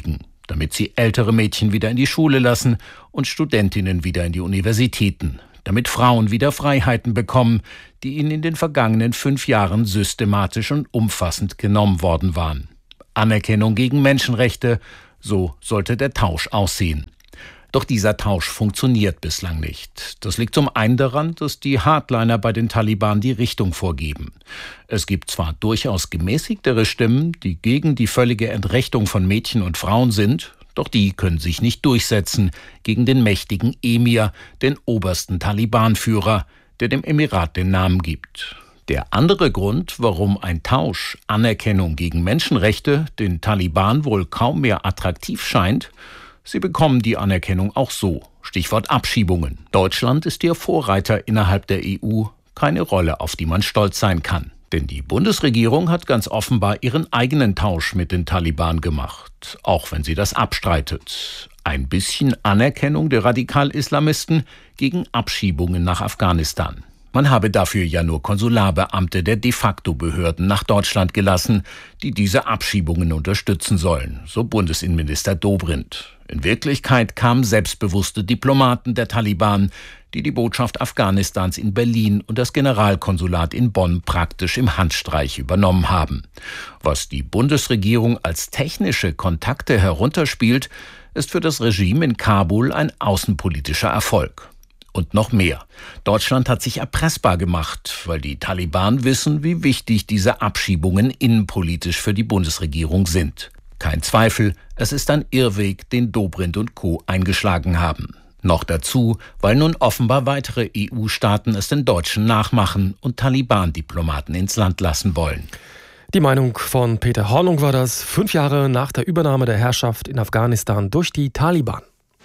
damit sie ältere Mädchen wieder in die Schule lassen und Studentinnen wieder in die Universitäten, damit Frauen wieder Freiheiten bekommen, die ihnen in den vergangenen 5 Jahren systematisch und umfassend genommen worden waren. Anerkennung gegen Menschenrechte, so sollte der Tausch aussehen. Doch dieser Tausch funktioniert bislang nicht. Das liegt zum einen daran, dass die Hardliner bei den Taliban die Richtung vorgeben. Es gibt zwar durchaus gemäßigtere Stimmen, die gegen die völlige Entrechtung von Mädchen und Frauen sind, doch die können sich nicht durchsetzen gegen den mächtigen Emir, den obersten Taliban-Führer, der dem Emirat den Namen gibt. Der andere Grund, warum ein Tausch, Anerkennung gegen Menschenrechte, den Taliban wohl kaum mehr attraktiv scheint: Sie bekommen die Anerkennung auch so. Stichwort Abschiebungen. Deutschland ist hier Vorreiter innerhalb der EU. Keine Rolle, auf die man stolz sein kann. Denn die Bundesregierung hat ganz offenbar ihren eigenen Tausch mit den Taliban gemacht, auch wenn sie das abstreitet. Ein bisschen Anerkennung der Radikal-Islamisten gegen Abschiebungen nach Afghanistan. Man habe dafür ja nur Konsularbeamte der De-facto-Behörden nach Deutschland gelassen, die diese Abschiebungen unterstützen sollen, so Bundesinnenminister Dobrindt. In Wirklichkeit kamen selbstbewusste Diplomaten der Taliban, die die Botschaft Afghanistans in Berlin und das Generalkonsulat in Bonn praktisch im Handstreich übernommen haben. Was die Bundesregierung als technische Kontakte herunterspielt, ist für das Regime in Kabul ein außenpolitischer Erfolg. Und noch mehr. Deutschland hat sich erpressbar gemacht, weil die Taliban wissen, wie wichtig diese Abschiebungen innenpolitisch für die Bundesregierung sind. Kein Zweifel, es ist ein Irrweg, den Dobrindt und Co. eingeschlagen haben. Noch dazu, weil nun offenbar weitere EU-Staaten es den Deutschen nachmachen und Taliban-Diplomaten ins Land lassen wollen. Die Meinung von Peter Hornung war das, 5 Jahre nach der Übernahme der Herrschaft in Afghanistan durch die Taliban.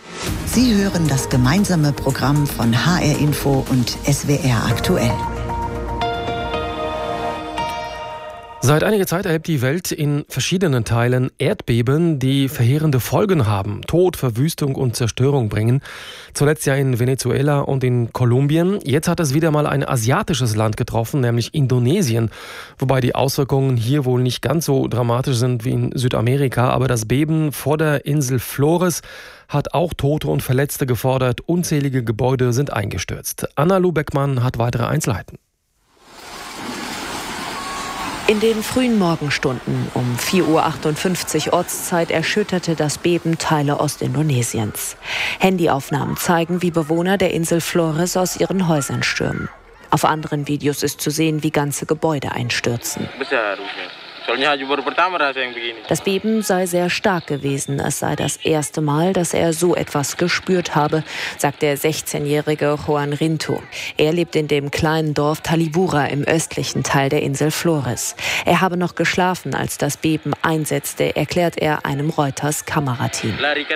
Sie hören das gemeinsame Programm von HR Info und SWR aktuell. Seit einiger Zeit erlebt die Welt in verschiedenen Teilen Erdbeben, die verheerende Folgen haben, Tod, Verwüstung und Zerstörung bringen. Zuletzt ja in Venezuela und in Kolumbien. Jetzt hat es wieder mal ein asiatisches Land getroffen, nämlich Indonesien. Wobei die Auswirkungen hier wohl nicht ganz so dramatisch sind wie in Südamerika. Aber das Beben vor der Insel Flores hat auch Tote und Verletzte gefordert. Unzählige Gebäude sind eingestürzt. Anna-Lu Beckmann hat weitere Einzelheiten. In den frühen Morgenstunden um 4:58 Uhr Ortszeit erschütterte das Beben Teile Ostindonesiens. Handyaufnahmen zeigen, wie Bewohner der Insel Flores aus ihren Häusern stürmen. Auf anderen Videos ist zu sehen, wie ganze Gebäude einstürzen. Das Beben sei sehr stark gewesen. Es sei das erste Mal, dass er so etwas gespürt habe, sagt der 16-jährige Juan Rinto. Er lebt in dem kleinen Dorf Talibura im östlichen Teil der Insel Flores. Er habe noch geschlafen, als das Beben einsetzte, erklärt er einem Reuters-Kamerateam.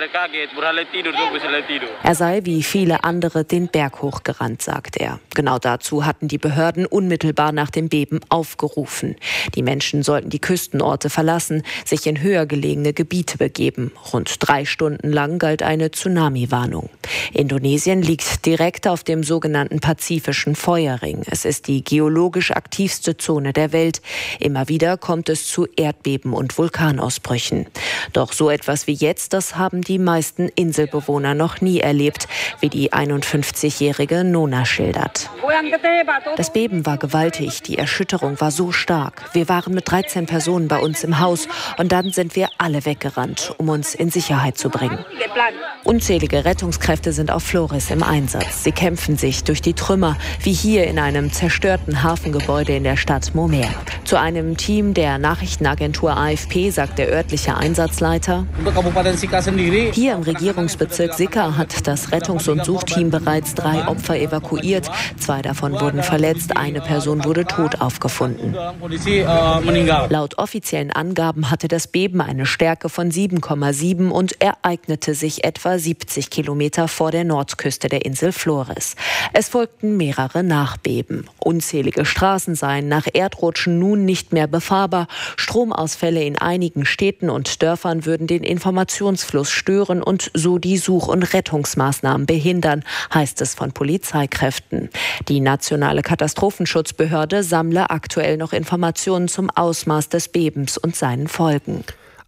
Er sei wie viele andere den Berg hochgerannt, sagt er. Genau dazu hatten die Behörden unmittelbar nach dem Beben aufgerufen. Die Menschen sollten die Küstenorte verlassen, sich in höher gelegene Gebiete begeben. Rund 3 Stunden lang galt eine Tsunami-Warnung. Indonesien liegt direkt auf dem sogenannten Pazifischen Feuerring. Es ist die geologisch aktivste Zone der Welt. Immer wieder kommt es zu Erdbeben und Vulkanausbrüchen. Doch so etwas wie jetzt, das haben die meisten Inselbewohner noch nie erlebt, wie die 51-jährige Nona schildert. Das Beben war gewaltig, die Erschütterung war so stark. Wir waren mit 13 Personen bei uns im Haus und dann sind wir alle weggerannt, um uns in Sicherheit zu bringen. Unzählige Rettungskräfte sind auf Flores im Einsatz. Sie kämpfen sich durch die Trümmer, wie hier in einem zerstörten Hafengebäude in der Stadt Momer. Zu einem Team der Nachrichtenagentur AFP sagt der örtliche Einsatzleiter: Hier im Regierungsbezirk Sika hat das Rettungs- und Suchteam bereits 3 Opfer evakuiert. 2 davon wurden verletzt, eine Person wurde tot aufgefunden. Laut offiziellen Angaben hatte das Beben eine Stärke von 7,7 und ereignete sich etwa 70 Kilometer vor der Nordküste der Insel Flores. Es folgten mehrere Nachbeben. Unzählige Straßen seien nach Erdrutschen nun nicht mehr befahrbar. Stromausfälle in einigen Städten und Dörfern würden den Informationsfluss stören und so die Such- und Rettungsmaßnahmen behindern, heißt es von Polizeikräften. Die nationale Katastrophenschutzbehörde sammle aktuell noch Informationen zum Ausmaß des Bebens und seinen Folgen.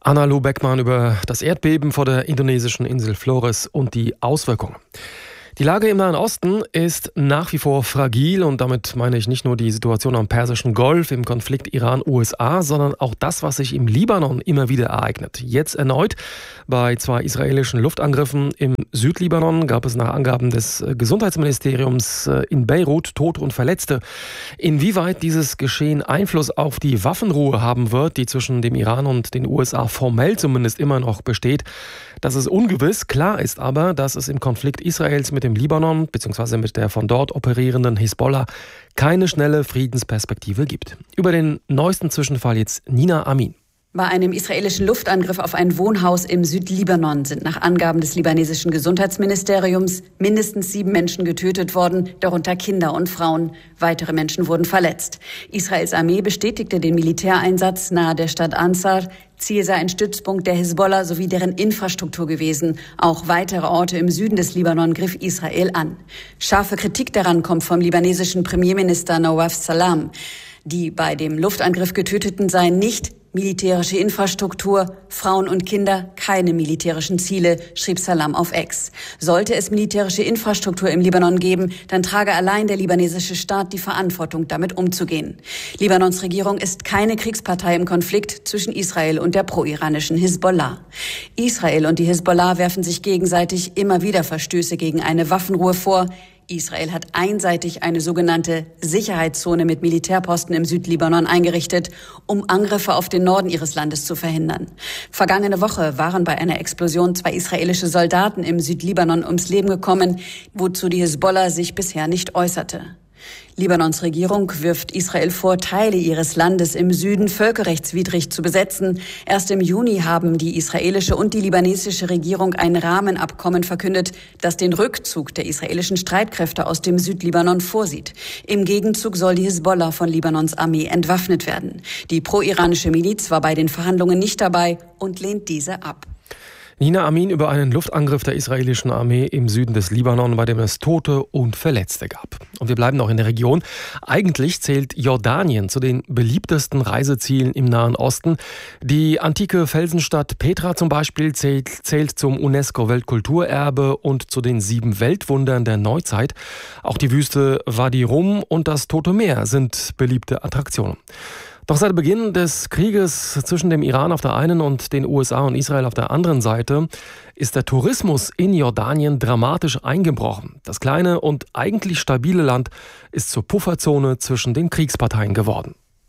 Anna-Lu Beckmann über das Erdbeben vor der indonesischen Insel Flores und die Auswirkungen. Die Lage im Nahen Osten ist nach wie vor fragil und damit meine ich nicht nur die Situation am Persischen Golf im Konflikt Iran-USA, sondern auch das, was sich im Libanon immer wieder ereignet. Jetzt erneut bei 2 israelischen Luftangriffen im Südlibanon gab es nach Angaben des Gesundheitsministeriums in Beirut Tote und Verletzte. Inwieweit dieses Geschehen Einfluss auf die Waffenruhe haben wird, die zwischen dem Iran und den USA formell zumindest immer noch besteht, das ist ungewiss. Klar ist aber, dass es im Konflikt Israels mit dem Libanon bzw. mit der von dort operierenden Hisbollah keine schnelle Friedensperspektive gibt. Über den neuesten Zwischenfall jetzt Nina Amin. Bei einem israelischen Luftangriff auf ein Wohnhaus im Südlibanon sind nach Angaben des libanesischen Gesundheitsministeriums mindestens 7 Menschen getötet worden, darunter Kinder und Frauen. Weitere Menschen wurden verletzt. Israels Armee bestätigte den Militäreinsatz nahe der Stadt Ansar. Ziel sei ein Stützpunkt der Hisbollah sowie deren Infrastruktur gewesen. Auch weitere Orte im Süden des Libanon griff Israel an. Scharfe Kritik daran kommt vom libanesischen Premierminister Nawaf Salam. Die bei dem Luftangriff Getöteten seien nicht militärische Infrastruktur, Frauen und Kinder, keine militärischen Ziele, schrieb Salam auf X. Sollte es militärische Infrastruktur im Libanon geben, dann trage allein der libanesische Staat die Verantwortung, damit umzugehen. Libanons Regierung ist keine Kriegspartei im Konflikt zwischen Israel und der pro-iranischen Hisbollah. Israel und die Hisbollah werfen sich gegenseitig immer wieder Verstöße gegen eine Waffenruhe vor. Israel hat einseitig eine sogenannte Sicherheitszone mit Militärposten im Südlibanon eingerichtet, um Angriffe auf den Norden ihres Landes zu verhindern. Vergangene Woche waren bei einer Explosion 2 israelische Soldaten im Südlibanon ums Leben gekommen, wozu die Hisbollah sich bisher nicht äußerte. Libanons Regierung wirft Israel vor, Teile ihres Landes im Süden völkerrechtswidrig zu besetzen. Erst im Juni haben die israelische und die libanesische Regierung ein Rahmenabkommen verkündet, das den Rückzug der israelischen Streitkräfte aus dem Südlibanon vorsieht. Im Gegenzug soll die Hisbollah von Libanons Armee entwaffnet werden. Die pro-iranische Miliz war bei den Verhandlungen nicht dabei und lehnt diese ab. Nina Amin über einen Luftangriff der israelischen Armee im Süden des Libanon, bei dem es Tote und Verletzte gab. Und wir bleiben noch in der Region. Eigentlich zählt Jordanien zu den beliebtesten Reisezielen im Nahen Osten. Die antike Felsenstadt Petra zum Beispiel zählt zum UNESCO-Weltkulturerbe und zu den 7 Weltwundern der Neuzeit. Auch die Wüste Wadi Rum und das Tote Meer sind beliebte Attraktionen. Doch seit Beginn des Krieges zwischen dem Iran auf der einen und den USA und Israel auf der anderen Seite ist der Tourismus in Jordanien dramatisch eingebrochen. Das kleine und eigentlich stabile Land ist zur Pufferzone zwischen den Kriegsparteien geworden.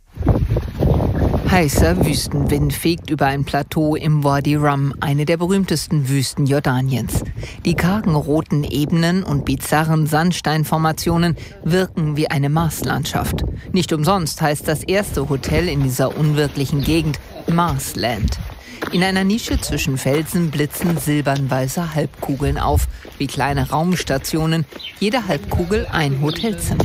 Heißer Wüstenwind fegt über ein Plateau im Wadi Rum, eine der berühmtesten Wüsten Jordaniens. Die kargen roten Ebenen und bizarren Sandsteinformationen wirken wie eine Marslandschaft. Nicht umsonst heißt das erste Hotel in dieser unwirklichen Gegend Marsland. In einer Nische zwischen Felsen blitzen silbernweiße Halbkugeln auf, wie kleine Raumstationen, jede Halbkugel ein Hotelzimmer.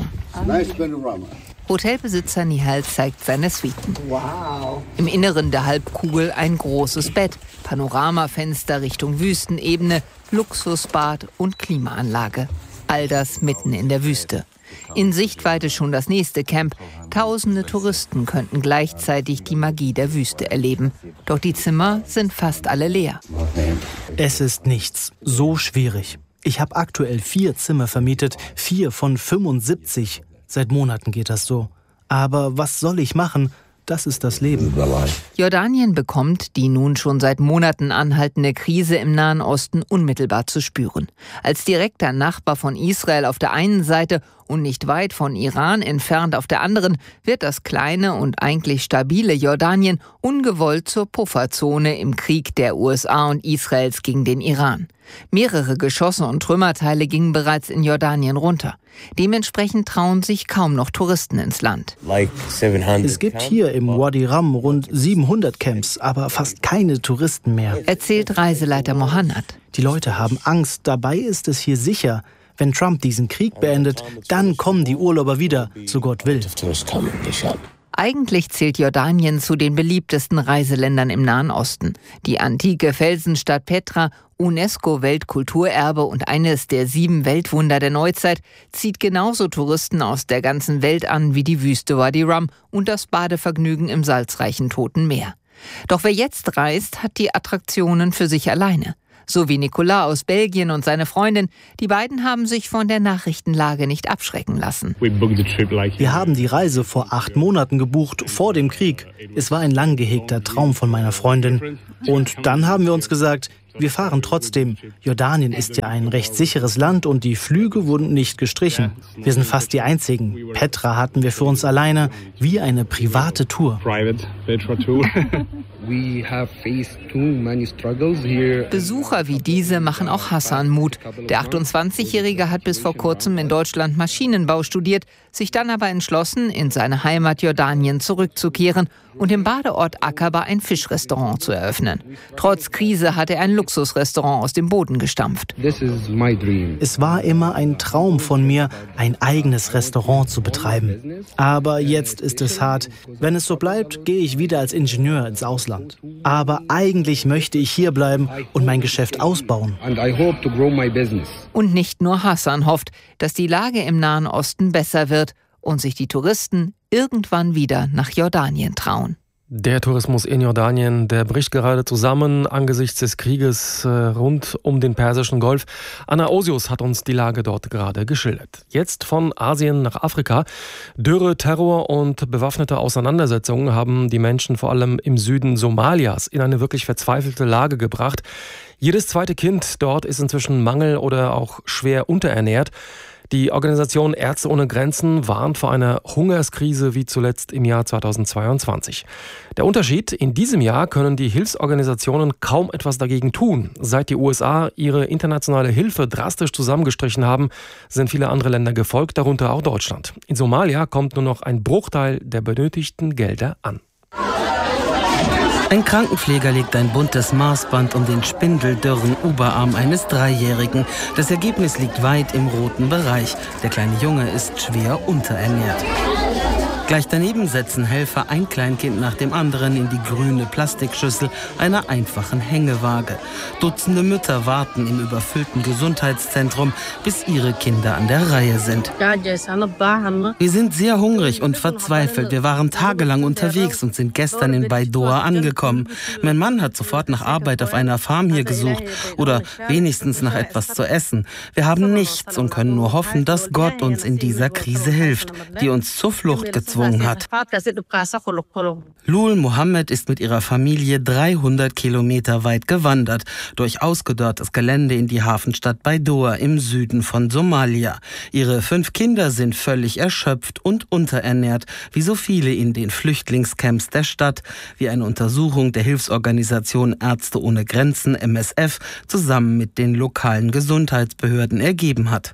Hotelbesitzer Nihal zeigt seine Suiten. Wow. Im Inneren der Halbkugel ein großes Bett, Panoramafenster Richtung Wüstenebene, Luxusbad und Klimaanlage. All das mitten in der Wüste. In Sichtweite schon das nächste Camp. Tausende Touristen könnten gleichzeitig die Magie der Wüste erleben. Doch die Zimmer sind fast alle leer. Es ist nichts. So schwierig. Ich habe aktuell 4 Zimmer vermietet, 4 von 75. Seit Monaten geht das so. Aber was soll ich machen? Das ist das Leben. Jordanien bekommt die nun schon seit Monaten anhaltende Krise im Nahen Osten unmittelbar zu spüren. Als direkter Nachbar von Israel auf der einen Seite und nicht weit von Iran entfernt auf der anderen, wird das kleine und eigentlich stabile Jordanien ungewollt zur Pufferzone im Krieg der USA und Israels gegen den Iran. Mehrere Geschosse und Trümmerteile gingen bereits in Jordanien runter. Dementsprechend trauen sich kaum noch Touristen ins Land. Es gibt hier im Wadi Rum rund 700 Camps, aber fast keine Touristen mehr. Erzählt Reiseleiter Mohannad. Die Leute haben Angst, dabei ist es hier sicher. Wenn Trump diesen Krieg beendet, dann kommen die Urlauber wieder, so Gott will. Eigentlich zählt Jordanien zu den beliebtesten Reiseländern im Nahen Osten. Die antike Felsenstadt Petra, UNESCO-Weltkulturerbe und eines der 7 Weltwunder der Neuzeit, zieht genauso Touristen aus der ganzen Welt an wie die Wüste Wadi Rum und das Badevergnügen im salzreichen Toten Meer. Doch wer jetzt reist, hat die Attraktionen für sich alleine. So wie Nicolas aus Belgien und seine Freundin. Die beiden haben sich von der Nachrichtenlage nicht abschrecken lassen. Wir haben die Reise vor 8 Monaten gebucht, vor dem Krieg. Es war ein lang gehegter Traum von meiner Freundin. Und dann haben wir uns gesagt, wir fahren trotzdem. Jordanien ist ja ein recht sicheres Land und die Flüge wurden nicht gestrichen. Wir sind fast die Einzigen. Petra hatten wir für uns alleine, wie eine private Tour. Besucher wie diese machen auch Hassan Mut. Der 28-Jährige hat bis vor kurzem in Deutschland Maschinenbau studiert, sich dann aber entschlossen, in seine Heimat Jordanien zurückzukehren und im Badeort Aqaba ein Fischrestaurant zu eröffnen. Trotz Krise hat er ein Luxusrestaurant aus dem Boden gestampft. Es war immer ein Traum von mir, ein eigenes Restaurant zu betreiben. Aber jetzt ist es hart. Wenn es so bleibt, gehe ich wieder als Ingenieur ins Ausland. Aber eigentlich möchte ich hier bleiben und mein Geschäft ausbauen. Und nicht nur Hassan hofft, dass die Lage im Nahen Osten besser wird und sich die Touristen irgendwann wieder nach Jordanien trauen. Der Tourismus in Jordanien, der bricht gerade zusammen angesichts des Krieges rund um den Persischen Golf. Anna Osius hat uns die Lage dort gerade geschildert. Jetzt von Asien nach Afrika. Dürre, Terror und bewaffnete Auseinandersetzungen haben die Menschen vor allem im Süden Somalias in eine wirklich verzweifelte Lage gebracht. Jedes zweite Kind dort ist inzwischen mangel- oder auch schwer unterernährt. Die Organisation Ärzte ohne Grenzen warnt vor einer Hungerskrise wie zuletzt im Jahr 2022. Der Unterschied: In diesem Jahr können die Hilfsorganisationen kaum etwas dagegen tun. Seit die USA ihre internationale Hilfe drastisch zusammengestrichen haben, sind viele andere Länder gefolgt, darunter auch Deutschland. In Somalia kommt nur noch ein Bruchteil der benötigten Gelder an. Ein Krankenpfleger legt ein buntes Maßband um den spindeldürren Oberarm eines Dreijährigen. Das Ergebnis liegt weit im roten Bereich. Der kleine Junge ist schwer unterernährt. Gleich daneben setzen Helfer ein Kleinkind nach dem anderen in die grüne Plastikschüssel einer einfachen Hängewaage. Dutzende Mütter warten im überfüllten Gesundheitszentrum, bis ihre Kinder an der Reihe sind. Wir sind sehr hungrig und verzweifelt. Wir waren tagelang unterwegs und sind gestern in Baidoa angekommen. Mein Mann hat sofort nach Arbeit auf einer Farm hier gesucht oder wenigstens nach etwas zu essen. Wir haben nichts und können nur hoffen, dass Gott uns in dieser Krise hilft, die uns zur Flucht gezwungen hat. Lul Mohammed ist mit ihrer Familie 300 Kilometer weit gewandert, durch ausgedörrtes Gelände in die Hafenstadt Baidoa im Süden von Somalia. Ihre 5 Kinder sind völlig erschöpft und unterernährt, wie so viele in den Flüchtlingscamps der Stadt, wie eine Untersuchung der Hilfsorganisation Ärzte ohne Grenzen, MSF, zusammen mit den lokalen Gesundheitsbehörden ergeben hat.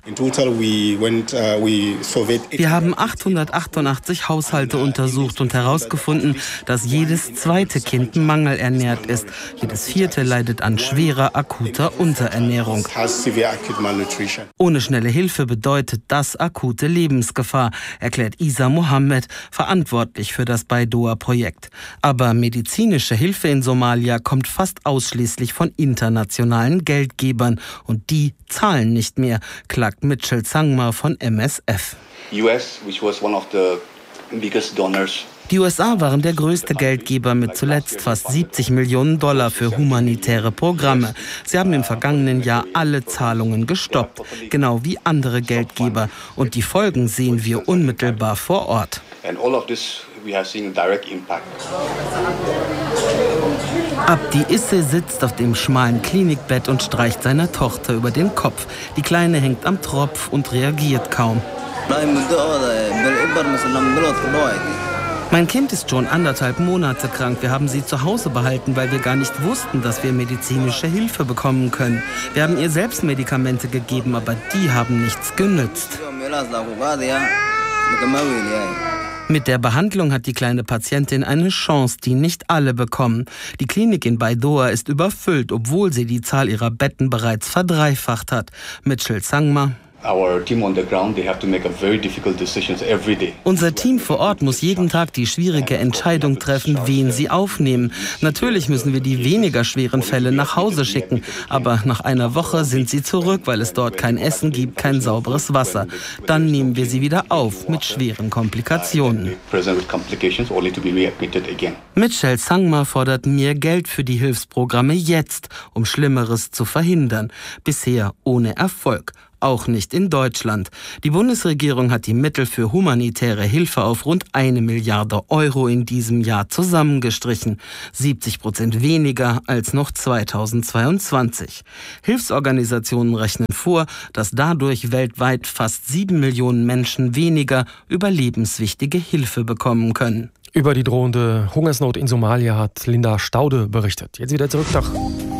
Wir haben 888 Haushalte untersucht und herausgefunden, dass jedes zweite Kind mangelernährt ist. Jedes vierte leidet an schwerer, akuter Unterernährung. Ohne schnelle Hilfe bedeutet das akute Lebensgefahr, erklärt Isa Mohammed, verantwortlich für das Baidoa-Projekt. Aber medizinische Hilfe in Somalia kommt fast ausschließlich von internationalen Geldgebern. Und die zahlen nicht mehr, klagt Mitchell Zangma von MSF. Die USA waren der größte Geldgeber mit zuletzt fast 70 Millionen $ für humanitäre Programme. Sie haben im vergangenen Jahr alle Zahlungen gestoppt, genau wie andere Geldgeber. Und die Folgen sehen wir unmittelbar vor Ort. Abdi Isse sitzt auf dem schmalen Klinikbett und streicht seiner Tochter über den Kopf. Die Kleine hängt am Tropf und reagiert kaum. Mein Kind ist schon 1,5 Monate krank. Wir haben sie zu Hause behalten, weil wir gar nicht wussten, dass wir medizinische Hilfe bekommen können. Wir haben ihr selbst Medikamente gegeben, aber die haben nichts genützt. Mit der Behandlung hat die kleine Patientin eine Chance, die nicht alle bekommen. Die Klinik in Baidoa ist überfüllt, obwohl sie die Zahl ihrer Betten bereits verdreifacht hat. Mitchell Zangma. Unser Team vor Ort muss jeden Tag die schwierige Entscheidung treffen, wen sie aufnehmen. Natürlich müssen wir die weniger schweren Fälle nach Hause schicken, aber nach einer Woche sind sie zurück, weil es dort kein Essen gibt, kein sauberes Wasser. Dann nehmen wir sie wieder auf mit schweren Komplikationen. Mitchell Sangma fordert mehr Geld für die Hilfsprogramme jetzt, um Schlimmeres zu verhindern. Bisher ohne Erfolg. Auch nicht in Deutschland. Die Bundesregierung hat die Mittel für humanitäre Hilfe auf rund 1 Milliarde Euro in diesem Jahr zusammengestrichen. 70% weniger als noch 2022. Hilfsorganisationen rechnen vor, dass dadurch weltweit fast 7 Millionen Menschen weniger überlebenswichtige Hilfe bekommen können. Über die drohende Hungersnot in Somalia hat Linda Staude berichtet. Jetzt wieder zurück nach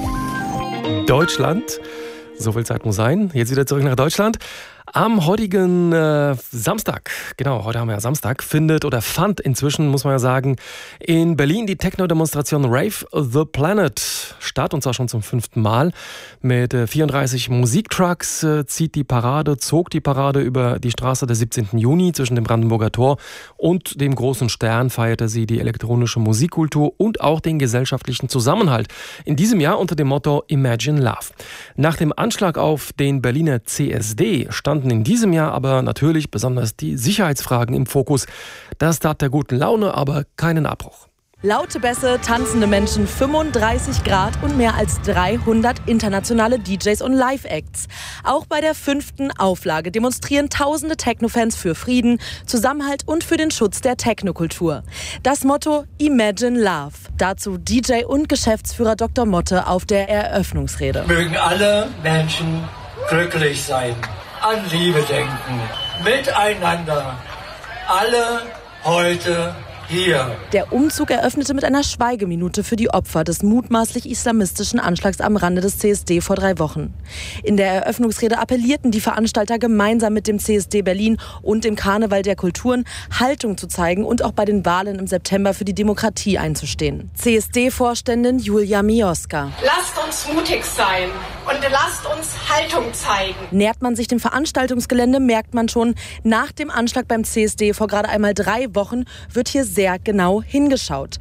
Deutschland. So viel Zeit muss sein. Jetzt wieder zurück nach Deutschland. Am heutigen Samstag, genau, heute haben wir ja Samstag, fand inzwischen, muss man ja sagen, in Berlin die Techno-Demonstration Rave the Planet statt, und zwar schon zum 5. Mal. Mit 34 Musiktrucks zog die Parade über die Straße des 17. Juni zwischen dem Brandenburger Tor und dem Großen Stern feierte sie die elektronische Musikkultur und auch den gesellschaftlichen Zusammenhalt. In diesem Jahr unter dem Motto Imagine Love. Nach dem Anschlag auf den Berliner CSD standen in diesem Jahr aber natürlich besonders die Sicherheitsfragen im Fokus. Das tat der guten Laune aber keinen Abbruch. Laute Bässe, tanzende Menschen, 35 Grad und mehr als 300 internationale DJs und Live-Acts. Auch bei der 5. Auflage demonstrieren tausende Techno-Fans für Frieden, Zusammenhalt und für den Schutz der Technokultur. Das Motto Imagine Love. Dazu DJ und Geschäftsführer Dr. Motte auf der Eröffnungsrede. Mögen alle Menschen glücklich sein, an Liebe denken, miteinander, alle heute hier. Der Umzug eröffnete mit einer Schweigeminute für die Opfer des mutmaßlich islamistischen Anschlags am Rande des CSD vor 3 Wochen. In der Eröffnungsrede appellierten die Veranstalter gemeinsam mit dem CSD Berlin und dem Karneval der Kulturen Haltung zu zeigen und auch bei den Wahlen im September für die Demokratie einzustehen. CSD-Vorständin Julia Mioska. Lasst uns mutig sein und lasst uns Haltung zeigen. Nähert man sich dem Veranstaltungsgelände, merkt man schon, nach dem Anschlag beim CSD vor gerade einmal 3 Wochen wird hier sehr genau hingeschaut.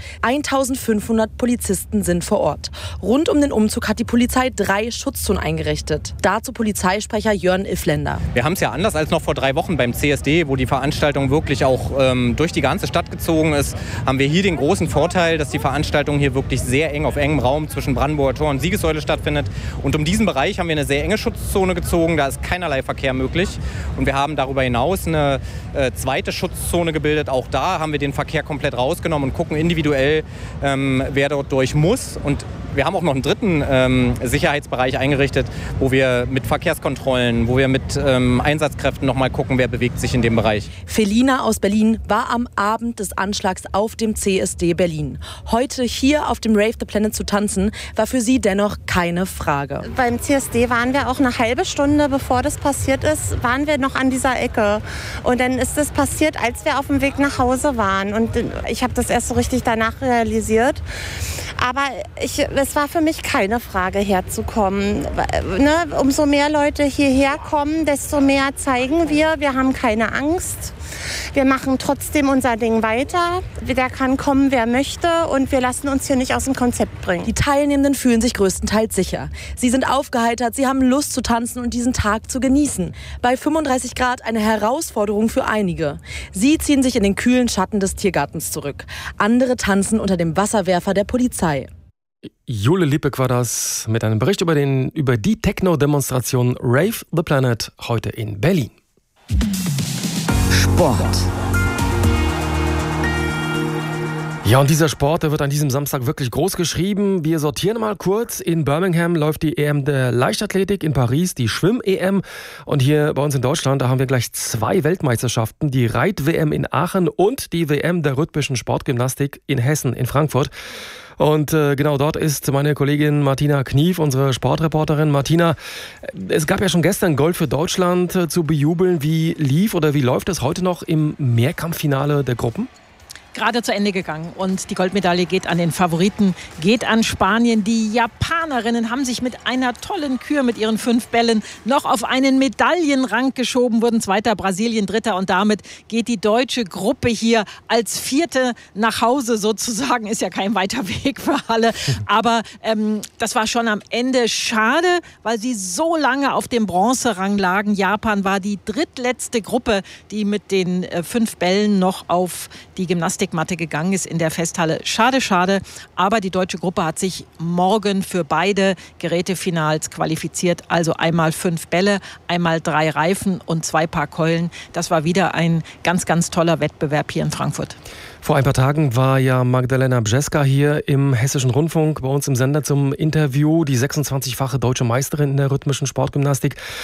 1500 Polizisten sind vor Ort. Rund um den Umzug hat die Polizei 3 Schutzzonen eingerichtet. Dazu Polizeisprecher Jörn Iffländer. Wir haben es ja anders als noch vor 3 Wochen beim CSD, wo die Veranstaltung wirklich auch durch die ganze Stadt gezogen ist, haben wir hier den großen Vorteil, dass die Veranstaltung hier wirklich sehr eng auf engem Raum zwischen Brandenburger Tor und Siegessäule stattfindet. Und um diesen Bereich haben wir eine sehr enge Schutzzone gezogen. Da ist keinerlei Verkehr möglich. Und wir haben darüber hinaus eine zweite Schutzzone gebildet. Auch da haben wir den Verkehr komplett rausgenommen und gucken individuell, wer dort durch muss. Und wir haben auch noch einen dritten Sicherheitsbereich eingerichtet, wo wir mit Verkehrskontrollen, wo wir mit Einsatzkräften noch mal gucken, wer bewegt sich in dem Bereich. Felina aus Berlin war am Abend des Anschlags auf dem CSD Berlin. Heute hier auf dem Rave the Planet zu tanzen, war für sie dennoch keine Frage. Beim CSD waren wir auch eine halbe Stunde, bevor das passiert ist, waren wir noch an dieser Ecke. Und dann ist es passiert, als wir auf dem Weg nach Hause waren. Und ich habe das erst so richtig danach realisiert. Aber es war für mich keine Frage, herzukommen. Ne? Umso mehr Leute hierher kommen, desto mehr zeigen wir. Wir haben keine Angst. Wir machen trotzdem unser Ding weiter. Da kann kommen, wer möchte. Und wir lassen uns hier nicht aus dem Konzept bringen. Die Teilnehmenden fühlen sich größtenteils sicher. Sie sind aufgeheitert, sie haben Lust zu tanzen und diesen Tag zu genießen. Bei 35 Grad eine Herausforderung für einige. Sie ziehen sich in den kühlen Schatten des Tiergartens zurück. Andere tanzen unter dem Wasserwerfer der Polizei. Jule Lippeck war das mit einem Bericht über die Techno-Demonstration Rave the Planet heute in Berlin. Sport. Ja, und dieser Sport, der wird an diesem Samstag wirklich groß geschrieben. Wir sortieren mal kurz. In Birmingham läuft die EM der Leichtathletik, in Paris die Schwimm-EM. Und hier bei uns in Deutschland, da haben wir gleich 2 Weltmeisterschaften. Die Reit-WM in Aachen und die WM der rhythmischen Sportgymnastik in Hessen, in Frankfurt. Und genau dort ist meine Kollegin Martina Knief, unsere Sportreporterin. Martina, es gab ja schon gestern Gold für Deutschland zu bejubeln. Wie lief oder wie läuft es heute noch im Mehrkampffinale der Gruppen? gerade zu Ende gegangen und die Goldmedaille geht an den Favoriten, geht an Spanien. Die Japanerinnen haben sich mit einer tollen Kür mit ihren 5 Bällen noch auf einen Medaillenrang geschoben, wurden Zweiter, Brasilien Dritter und damit geht die deutsche Gruppe hier als Vierte nach Hause sozusagen. Ist ja kein weiter Weg für alle, aber das war schon am Ende schade, weil sie so lange auf dem Bronzerang lagen. Japan war die drittletzte Gruppe, die mit den 5 Bällen noch auf die Gymnastikmatte gegangen ist in der Festhalle. Schade, schade, aber die deutsche Gruppe hat sich morgen für beide Gerätefinals qualifiziert. Also einmal 5 Bälle, einmal 3 Reifen und 2 Paar Keulen. Das war wieder ein ganz, ganz toller Wettbewerb hier in Frankfurt. Vor ein paar Tagen war ja Magdalena Brzeska hier im Hessischen Rundfunk bei uns im Sender zum Interview. Die 26-fache deutsche Meisterin in der rhythmischen Sportgymnastik.